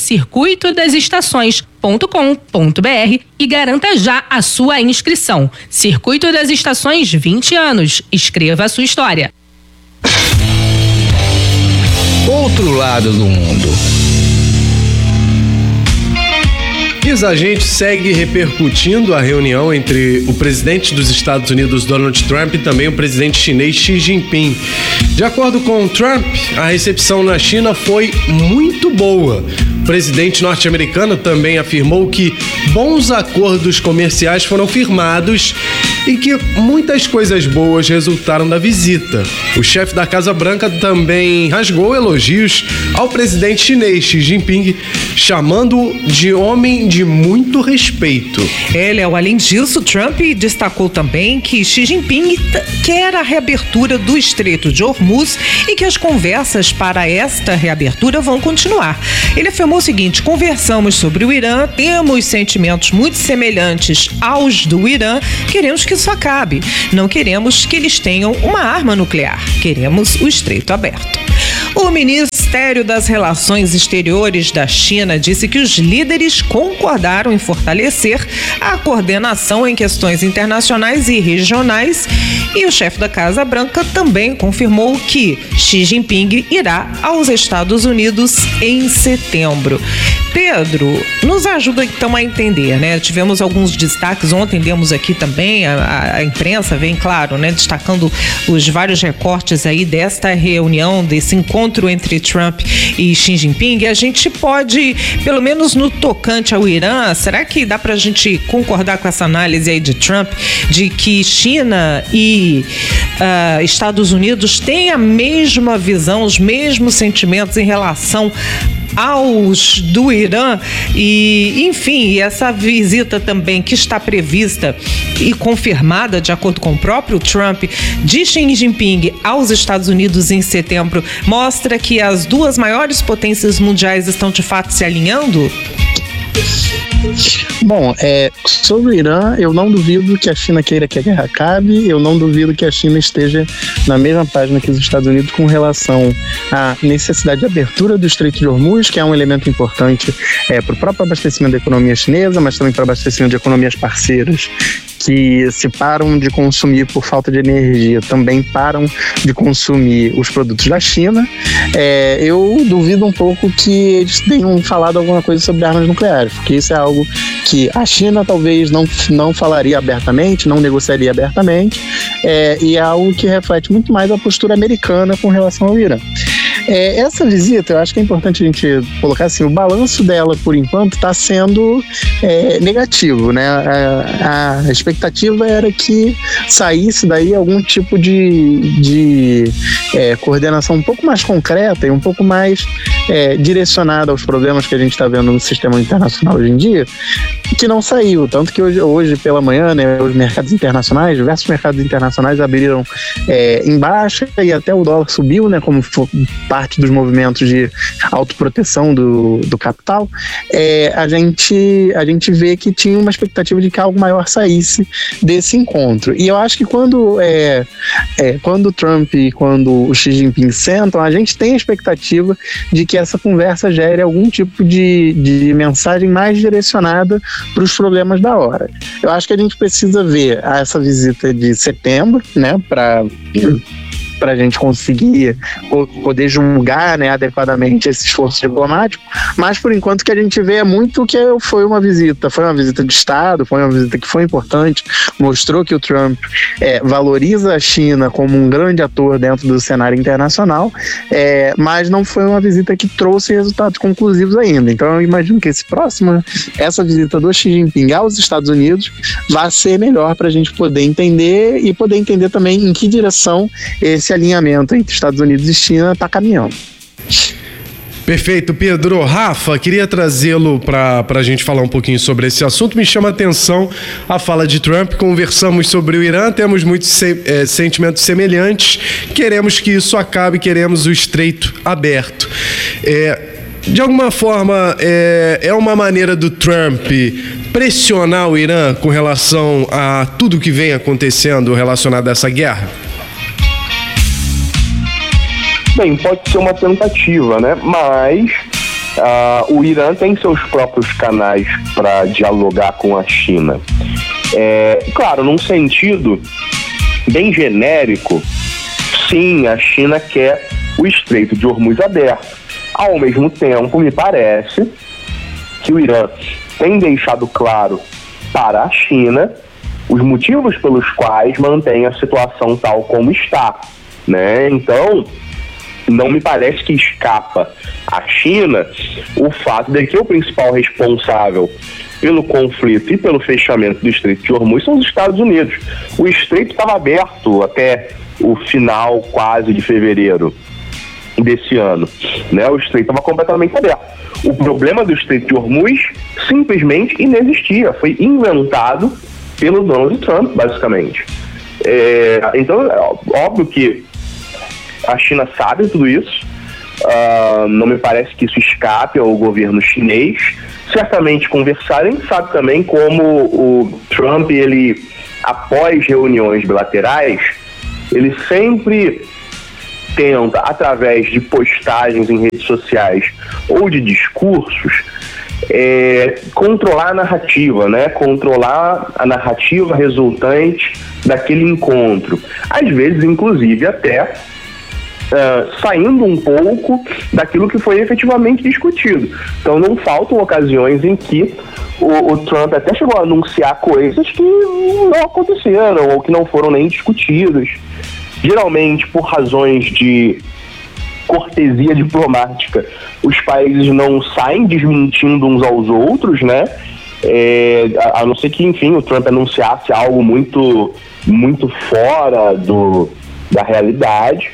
circuitodasestações.com.br e garanta já a sua inscrição. Circuito das Estações, 20 anos. Escreva a sua história. Outro lado do mundo. A gente segue repercutindo a reunião entre o presidente dos Estados Unidos, Donald Trump, e também o presidente chinês Xi Jinping. De acordo com Trump, a recepção na China foi muito boa. O presidente norte-americano também afirmou que bons acordos comerciais foram firmados e que muitas coisas boas resultaram da visita. O chefe da Casa Branca também rasgou elogios ao presidente chinês Xi Jinping, chamando-o de homem de muito respeito. Além disso, Trump destacou também que Xi Jinping quer a reabertura do Estreito de Hormuz e que as conversas para esta reabertura vão continuar. Ele afirmou o seguinte: conversamos sobre o Irã, temos sentimentos muito semelhantes aos do Irã, queremos que isso acabe. Não queremos que eles tenham uma arma nuclear, queremos o Estreito aberto. O Ministério das Relações Exteriores da China disse que os líderes concordaram em fortalecer a coordenação em questões internacionais e regionais, e o chefe da Casa Branca também confirmou que Xi Jinping irá aos Estados Unidos em setembro. Pedro, nos ajuda então a entender, né? Tivemos alguns destaques, ontem demos aqui também, a imprensa vem, claro, né, destacando os vários recortes aí desta reunião, desse encontro entre Trump e Xi Jinping. A gente pode, pelo menos no tocante ao Irã, será que dá pra gente concordar com essa análise aí de Trump, de que China e Estados Unidos têm a mesma visão, os mesmos sentimentos em relação aos do Irã e, enfim, essa visita também que está prevista e confirmada, de acordo com o próprio Trump, de Xi Jinping aos Estados Unidos em setembro, mostra que as duas maiores potências mundiais estão de fato se alinhando? Bom, sobre o Irã, eu não duvido que a China queira que a guerra acabe, eu não duvido que a China esteja na mesma página que os Estados Unidos com relação à necessidade de abertura do Estreito de Hormuz, que é um elemento importante para o próprio abastecimento da economia chinesa, mas também para o abastecimento de economias parceiras que se param de consumir por falta de energia, também param de consumir os produtos da China. Eu duvido um pouco que eles tenham falado alguma coisa sobre armas nucleares, porque isso é algo que a China talvez não falaria abertamente, não negociaria abertamente, e é algo que reflete muito mais a postura americana com relação ao Irã. Essa visita, eu acho que é importante a gente colocar assim, o balanço dela, por enquanto, está sendo negativo, né? A expectativa era que saísse daí algum tipo de coordenação um pouco mais concreta e um pouco mais direcionada aos problemas que a gente está vendo no sistema internacional hoje em dia, que não saiu. Tanto que hoje pela manhã, né, os mercados internacionais, diversos mercados internacionais abriram em baixa e até o dólar subiu, né, como parte dos movimentos de autoproteção do capital. A gente vê que tinha uma expectativa de que algo maior saísse desse encontro. E eu acho que quando o Trump e quando o Xi Jinping sentam, a gente tem a expectativa de que essa conversa gere algum tipo de mensagem mais direcionada para os problemas da hora. Eu acho que a gente precisa ver essa visita de setembro, né, para a gente conseguir poder julgar, né, adequadamente esse esforço diplomático, mas por enquanto o que a gente vê é muito que foi uma visita de Estado, foi uma visita que foi importante, mostrou que o Trump valoriza a China como um grande ator dentro do cenário internacional, mas não foi uma visita que trouxe resultados conclusivos ainda. Então eu imagino que essa visita do Xi Jinping aos Estados Unidos vai ser melhor para a gente poder entender e poder entender também em que direção esse alinhamento entre Estados Unidos e China está caminhando. Perfeito, Pedro. Rafa, queria trazê-lo para a gente falar um pouquinho sobre esse assunto. Me chama a atenção a fala de Trump. Conversamos sobre o Irã, temos muitos sentimentos semelhantes, queremos que isso acabe, queremos o Estreito aberto. De alguma forma, é uma maneira do Trump pressionar o Irã com relação a tudo que vem acontecendo relacionado a essa guerra? Bem, pode ser uma tentativa, né? Mas o Irã tem seus próprios canais para dialogar com a China. Claro, num sentido bem genérico, sim, a China quer o Estreito de Hormuz aberto. Ao mesmo tempo, me parece que o Irã tem deixado claro para a China os motivos pelos quais mantém a situação tal como está, né? Então, não me parece que escapa à China o fato de que o principal responsável pelo conflito e pelo fechamento do Estreito de Hormuz são os Estados Unidos. O Estreito estava aberto até o final quase de fevereiro desse ano, né? O Estreito estava completamente aberto. O problema do Estreito de Hormuz simplesmente inexistia, foi inventado pelo Donald Trump, basicamente. Então, é óbvio que a China sabe tudo isso, não me parece que isso escape ao governo chinês. Certamente conversarem, sabe também como o Trump, ele, após reuniões bilaterais, ele sempre tenta, através de postagens em redes sociais ou de discursos, controlar a narrativa, né? Controlar a narrativa resultante daquele encontro. Às vezes, inclusive, até saindo um pouco daquilo que foi efetivamente discutido. Então não faltam ocasiões em que o Trump até chegou a anunciar coisas que não aconteceram ou que não foram nem discutidas. Geralmente, por razões de cortesia diplomática, os países não saem desmentindo uns aos outros, né? A não ser que, enfim, o Trump anunciasse algo muito, muito fora da realidade.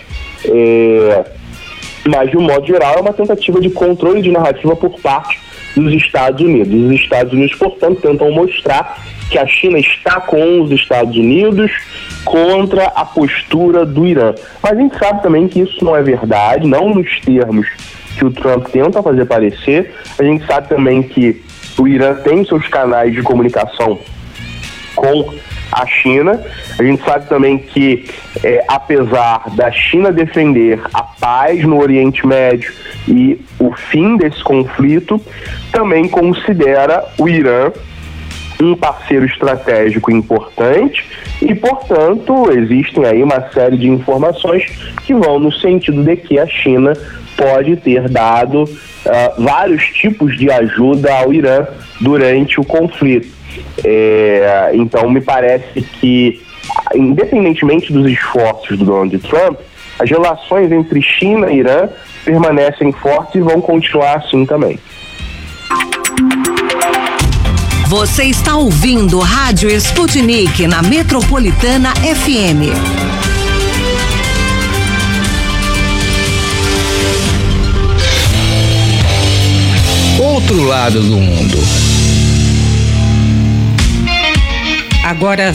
Mas, de um modo geral, é uma tentativa de controle de narrativa por parte dos Estados Unidos. Os Estados Unidos, portanto, tentam mostrar que a China está com os Estados Unidos contra a postura do Irã. Mas a gente sabe também que isso não é verdade, não nos termos que o Trump tenta fazer parecer. A gente sabe também que o Irã tem seus canais de comunicação com a China. A gente sabe também que, apesar da China defender a paz no Oriente Médio e o fim desse conflito, também considera o Irã um parceiro estratégico importante e, portanto, existem aí uma série de informações que vão no sentido de que a China pode ter dado vários tipos de ajuda ao Irã durante o conflito. Então me parece que, independentemente dos esforços do Donald Trump, as relações entre China e Irã permanecem fortes e vão continuar assim também. Você está ouvindo Rádio Sputnik na Metropolitana FM. Outro lado do mundo. Agora,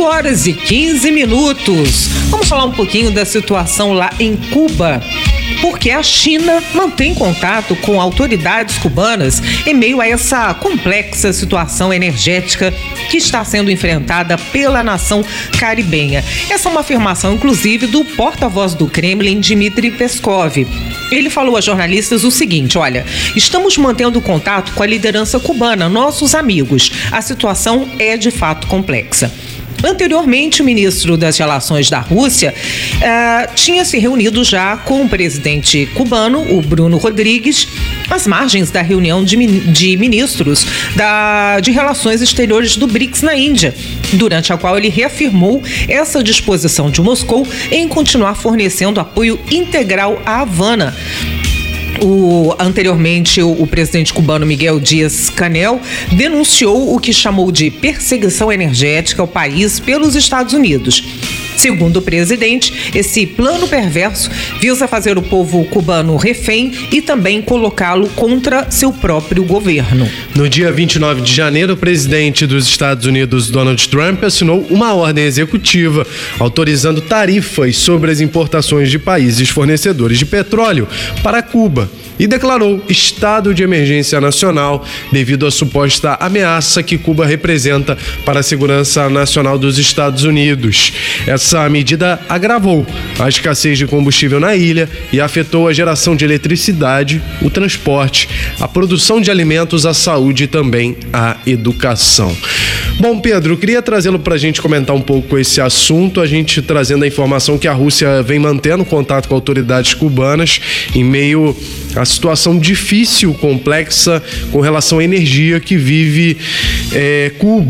5h15. Vamos falar um pouquinho da situação lá em Cuba, porque a China mantém contato com autoridades cubanas em meio a essa complexa situação energética que está sendo enfrentada pela nação caribenha. Essa é uma afirmação, inclusive, do porta-voz do Kremlin, Dmitry Peskov. Ele falou a jornalistas o seguinte: olha, estamos mantendo contato com a liderança cubana, nossos amigos. A situação é de fato complexa. Anteriormente, o ministro das Relações da Rússia tinha se reunido já com o presidente cubano, o Bruno Rodrigues, às margens da reunião de ministros de Relações Exteriores do BRICS na Índia, durante a qual ele reafirmou essa disposição de Moscou em continuar fornecendo apoio integral à Havana. Anteriormente, o presidente cubano Miguel Díaz-Canel denunciou o que chamou de perseguição energética ao país pelos Estados Unidos. Segundo o presidente, esse plano perverso visa fazer o povo cubano refém e também colocá-lo contra seu próprio governo. No dia 29 de janeiro, o presidente dos Estados Unidos, Donald Trump, assinou uma ordem executiva autorizando tarifas sobre as importações de países fornecedores de petróleo para Cuba e declarou estado de emergência nacional devido à suposta ameaça que Cuba representa para a segurança nacional dos Estados Unidos. Essa medida agravou a escassez de combustível na ilha e afetou a geração de eletricidade, o transporte, a produção de alimentos, a saúde e também a educação. Bom, Pedro, queria trazê-lo para a gente comentar um pouco esse assunto, a gente trazendo a informação que a Rússia vem mantendo contato com autoridades cubanas em meio à situação difícil, complexa, com relação à energia que vive Cuba.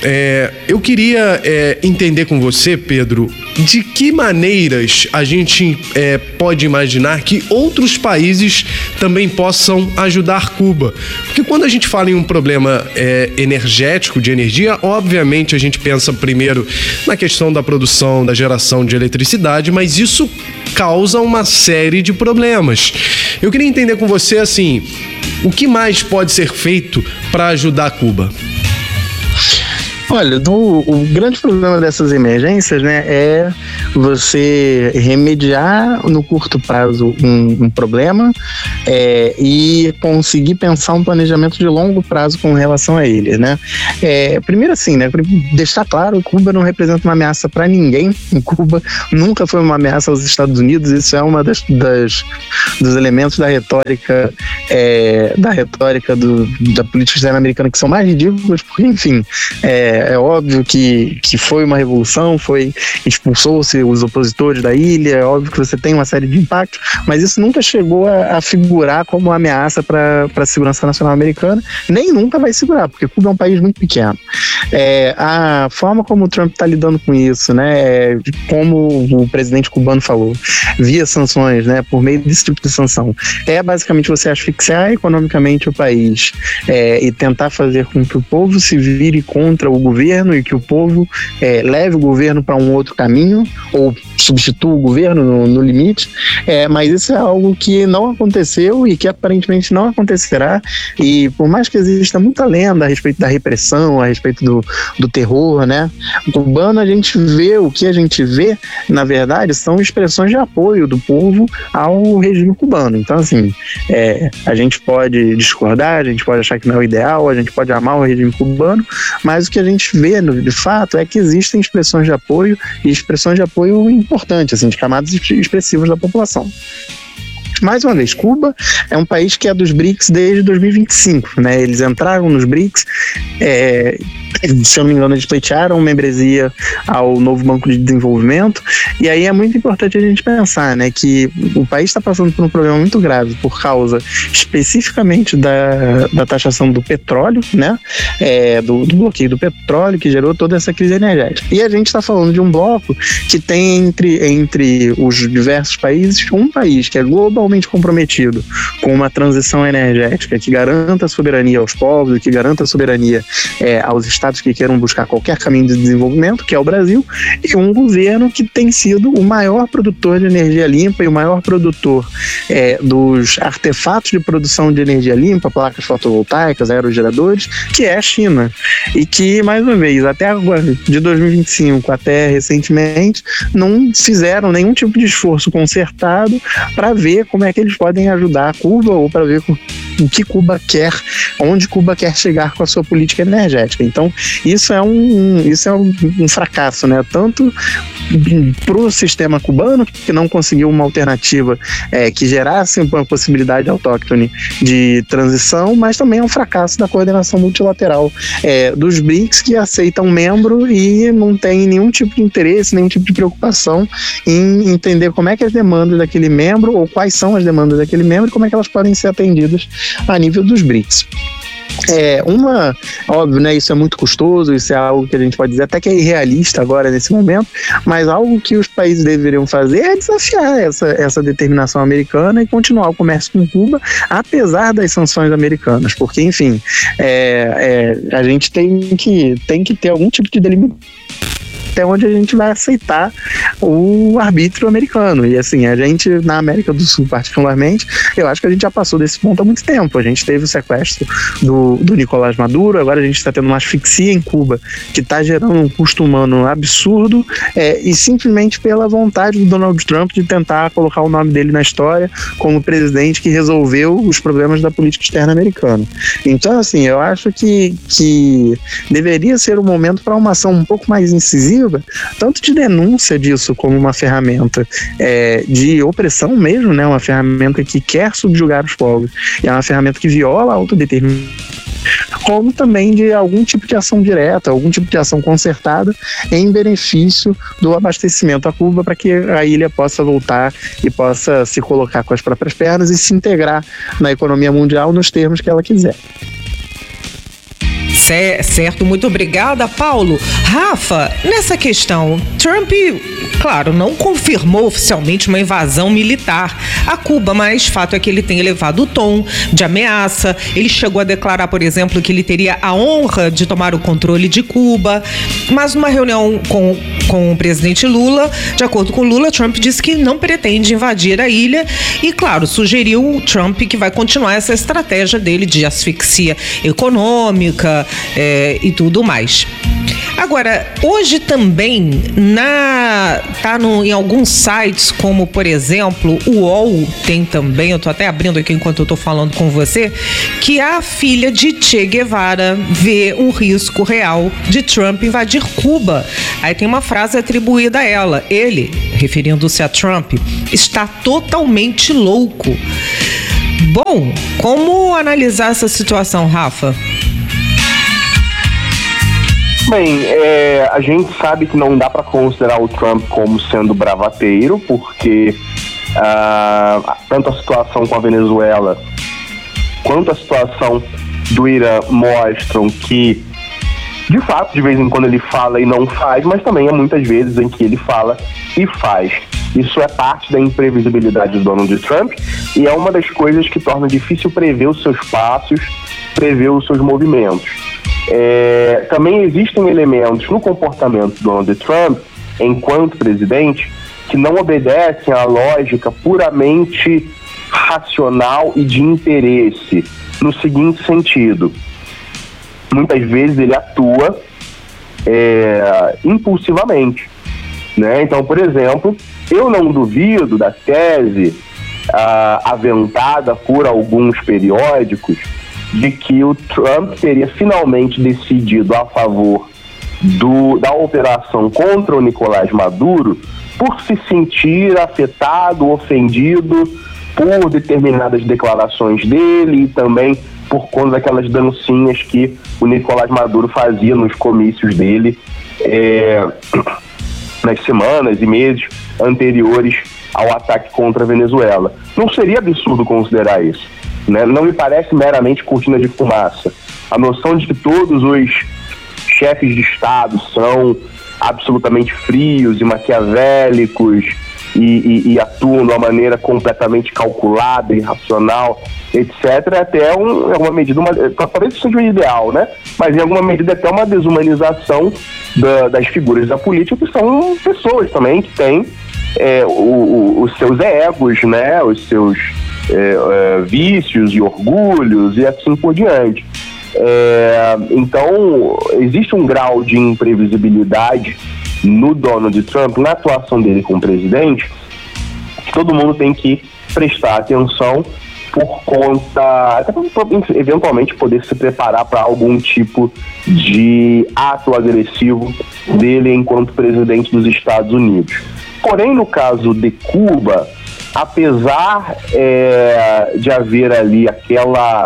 eu queria entender com você, Pedro, de que maneiras a gente pode imaginar que outros países também possam ajudar Cuba. Porque quando a gente fala em um problema energético, de energia, obviamente a gente pensa primeiro na questão da produção, da geração de eletricidade, mas isso causa uma série de problemas. Eu queria entender com você, assim, o que mais pode ser feito para ajudar Cuba? Olha, o grande problema dessas emergências, né, é você remediar no curto prazo um problema e conseguir pensar um planejamento de longo prazo com relação a ele, né? Primeiro assim, né, deixar claro que Cuba não representa uma ameaça para ninguém. Cuba nunca foi uma ameaça aos Estados Unidos. Isso é uma dos elementos da retórica da política externa americana que são mais ridículos, porque, enfim, é óbvio que foi uma revolução, expulsou-se os opositores da ilha, é óbvio que você tem uma série de impactos, mas isso nunca chegou a figurar como uma ameaça para a segurança nacional americana, nem nunca vai segurar, porque Cuba é um país muito pequeno. A forma como o Trump está lidando com isso, né, como o presidente cubano falou, via sanções, né, por meio desse tipo de sanção, basicamente você asfixiar economicamente o país e tentar fazer com que o povo se vire contra o governo e que o povo leve o governo para um outro caminho ou substitua o governo no limite, mas isso é algo que não aconteceu e que aparentemente não acontecerá, e por mais que exista muita lenda a respeito da repressão, a respeito do terror, né, o cubano, o que a gente vê, na verdade, são expressões de apoio do povo ao regime cubano. Então, assim, a gente pode discordar, a gente pode achar que não é o ideal, a gente pode amar o regime cubano, mas o que a gente vê, de fato, é que existem expressões de apoio, e expressões de apoio importantes, assim, de camadas expressivas da população. Mais uma vez, Cuba é um país que é dos BRICS desde 2025, né? Eles entraram nos BRICS, se eu não me engano, eles pleitearam membresia ao novo Banco de Desenvolvimento, e aí é muito importante a gente pensar, né, que o país está passando por um problema muito grave por causa especificamente da taxação do petróleo, né, do bloqueio do petróleo que gerou toda essa crise energética. E a gente está falando de um bloco que tem entre os diversos países, um país que é globalmente comprometido com uma transição energética que garanta a soberania aos povos, que garanta a soberania aos estados que queiram buscar qualquer caminho de desenvolvimento, que é o Brasil, e um governo que tem sido o maior produtor de energia limpa e o maior produtor dos artefatos de produção de energia limpa, placas fotovoltaicas, aerogeradores, que é a China. E que, mais uma vez, até agora, de 2025 até recentemente, não fizeram nenhum tipo de esforço concertado para ver como é que eles podem ajudar a Cuba ou para ver o que Cuba quer, onde Cuba quer chegar com a sua política energética. Então, isso é um fracasso, né? Tanto para o sistema cubano, que não conseguiu uma alternativa que gerasse uma possibilidade autóctone de transição, mas também é um fracasso da coordenação multilateral dos BRICS, que aceita um membro e não tem nenhum tipo de interesse, nenhum tipo de preocupação em entender como é que as demandas daquele membro, ou quais são as demandas daquele membro, e como é que elas podem ser atendidas a nível dos BRICS. Óbvio, né, isso é muito custoso, isso é algo que a gente pode dizer até que é irrealista agora nesse momento, mas algo que os países deveriam fazer é desafiar essa determinação americana e continuar o comércio com Cuba, apesar das sanções americanas, porque, enfim, a gente tem que ter algum tipo de delimitação até onde a gente vai aceitar o arbítrio americano. E assim, a gente, na América do Sul particularmente, eu acho que a gente já passou desse ponto há muito tempo. A gente teve o sequestro do Nicolás Maduro, agora a gente está tendo uma asfixia em Cuba que está gerando um custo humano absurdo, e simplesmente pela vontade do Donald Trump de tentar colocar o nome dele na história como presidente que resolveu os problemas da política externa americana. Então, assim, eu acho que deveria ser o momento para uma ação um pouco mais incisiva, tanto de denúncia disso como uma ferramenta de opressão mesmo, né? Uma ferramenta que quer subjugar os povos, e é uma ferramenta que viola a autodeterminação, como também de algum tipo de ação direta, algum tipo de ação concertada em benefício do abastecimento a Cuba, para que a ilha possa voltar e possa se colocar com as próprias pernas e se integrar na economia mundial nos termos que ela quiser. Certo, muito obrigada, Paulo. Rafa, nessa questão, Trump, claro, não confirmou oficialmente uma invasão militar a Cuba, mas fato é que ele tem elevado o tom de ameaça. Ele chegou a declarar, por exemplo, que ele teria a honra de tomar o controle de Cuba, mas numa reunião com o presidente Lula, de acordo com Lula, Trump disse que não pretende invadir a ilha e, claro, sugeriu Trump que vai continuar essa estratégia dele de asfixia econômica e tudo mais. Agora, hoje também em alguns sites, como por exemplo o UOL tem também, eu tô até abrindo aqui enquanto eu tô falando com você, que a filha de Che Guevara vê um risco real de Trump invadir Cuba. Aí tem uma frase atribuída a ela. Ele, referindo-se a Trump, está totalmente louco. Bom, como analisar essa situação, Rafa? Bem, a gente sabe que não dá para considerar o Trump como sendo bravateiro, porque tanto a situação com a Venezuela quanto a situação do Irã mostram que, de fato, de vez em quando ele fala e não faz, mas também há muitas vezes em que ele fala e faz. Isso é parte da imprevisibilidade do Donald Trump e é uma das coisas que torna difícil prever os seus passos, prever os seus movimentos. Também existem elementos no comportamento do Donald Trump, enquanto presidente, que não obedecem à lógica puramente racional e de interesse, no seguinte sentido: muitas vezes ele atua impulsivamente, né? Então, por exemplo, eu não duvido da tese aventada por alguns periódicos de que o Trump teria finalmente decidido a favor da operação contra o Nicolás Maduro por se sentir afetado, ofendido por determinadas declarações dele e também por conta daquelas dancinhas que o Nicolás Maduro fazia nos comícios dele nas semanas e meses anteriores ao ataque contra a Venezuela. Não seria absurdo considerar isso, né? Não me parece meramente cortina de fumaça. A noção de que todos os chefes de Estado são absolutamente frios e maquiavélicos e atuam de uma maneira completamente calculada, irracional, etc., é até em alguma medida, talvez seja o ideal, né? Mas em alguma medida até uma desumanização das figuras da política, que são pessoas também que têm os seus egos, né? Os seus vícios e orgulhos e assim por diante. Então, existe um grau de imprevisibilidade no Donald Trump, na atuação dele como presidente, que todo mundo tem que prestar atenção por conta, até para eventualmente poder se preparar para algum tipo de ato agressivo dele enquanto presidente dos Estados Unidos. Porém, no caso de Cuba, apesar de haver ali aquela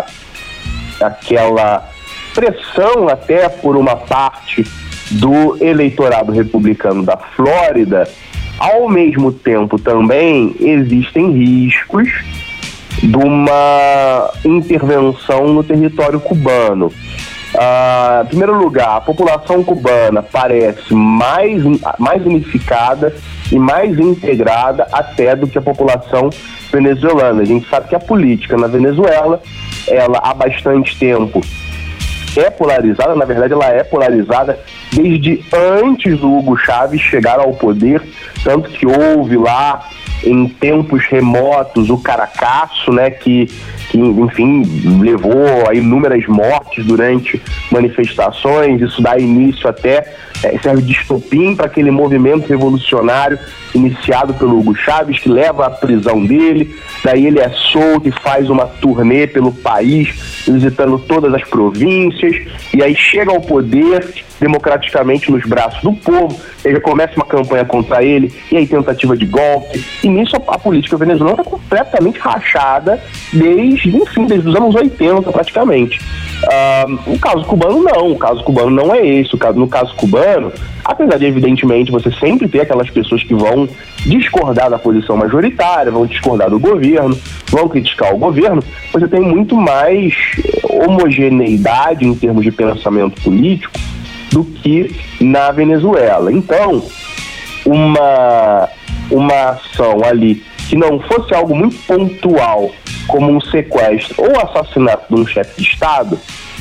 pressão até por uma parte do eleitorado republicano da Flórida, ao mesmo tempo também existem riscos de uma intervenção no território cubano. Em primeiro lugar, a população cubana parece mais unificada e mais integrada até do que a população venezuelana. A gente sabe que a política na Venezuela, ela há bastante tempo é polarizada, na verdade ela é polarizada desde antes do Hugo Chávez chegar ao poder, tanto que houve lá em tempos remotos o Caracaço, né, que enfim, levou a inúmeras mortes durante manifestações. Isso dá início até, serve de estopim para aquele movimento revolucionário iniciado pelo Hugo Chávez, que leva à prisão dele. Daí ele é solto e faz uma turnê pelo país, visitando todas as províncias, e aí chega ao poder democraticamente nos braços do povo. Ele começa uma campanha contra ele, e aí tentativa de golpe, e nisso a política venezuelana está completamente rachada desde os anos 80 praticamente. O caso cubano não, o caso cubano não é esse. No caso cubano, apesar de evidentemente você sempre ter aquelas pessoas que vão discordar da posição majoritária, vão discordar do governo, vão criticar o governo, você tem muito mais homogeneidade em termos de pensamento político do que na Venezuela. Então, uma ação ali que não fosse algo muito pontual, como um sequestro ou assassinato de um chefe de Estado,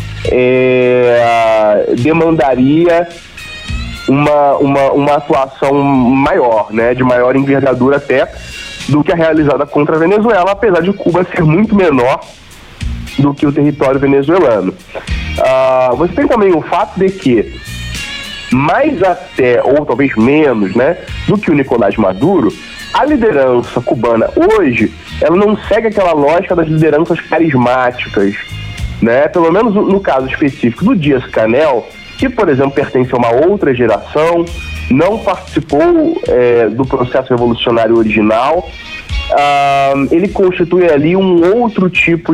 demandaria uma atuação maior, né, de maior envergadura até do que a realizada contra a Venezuela, apesar de Cuba ser muito menor do que o território venezuelano. Você tem também o fato de que mais até, ou talvez menos, né, do que o Nicolás Maduro, a liderança cubana hoje, ela não segue aquela lógica das lideranças carismáticas, né? Pelo menos no caso específico do Díaz-Canel, que, por exemplo, pertence a uma outra geração, não participou do processo revolucionário original, ele constitui ali um outro tipo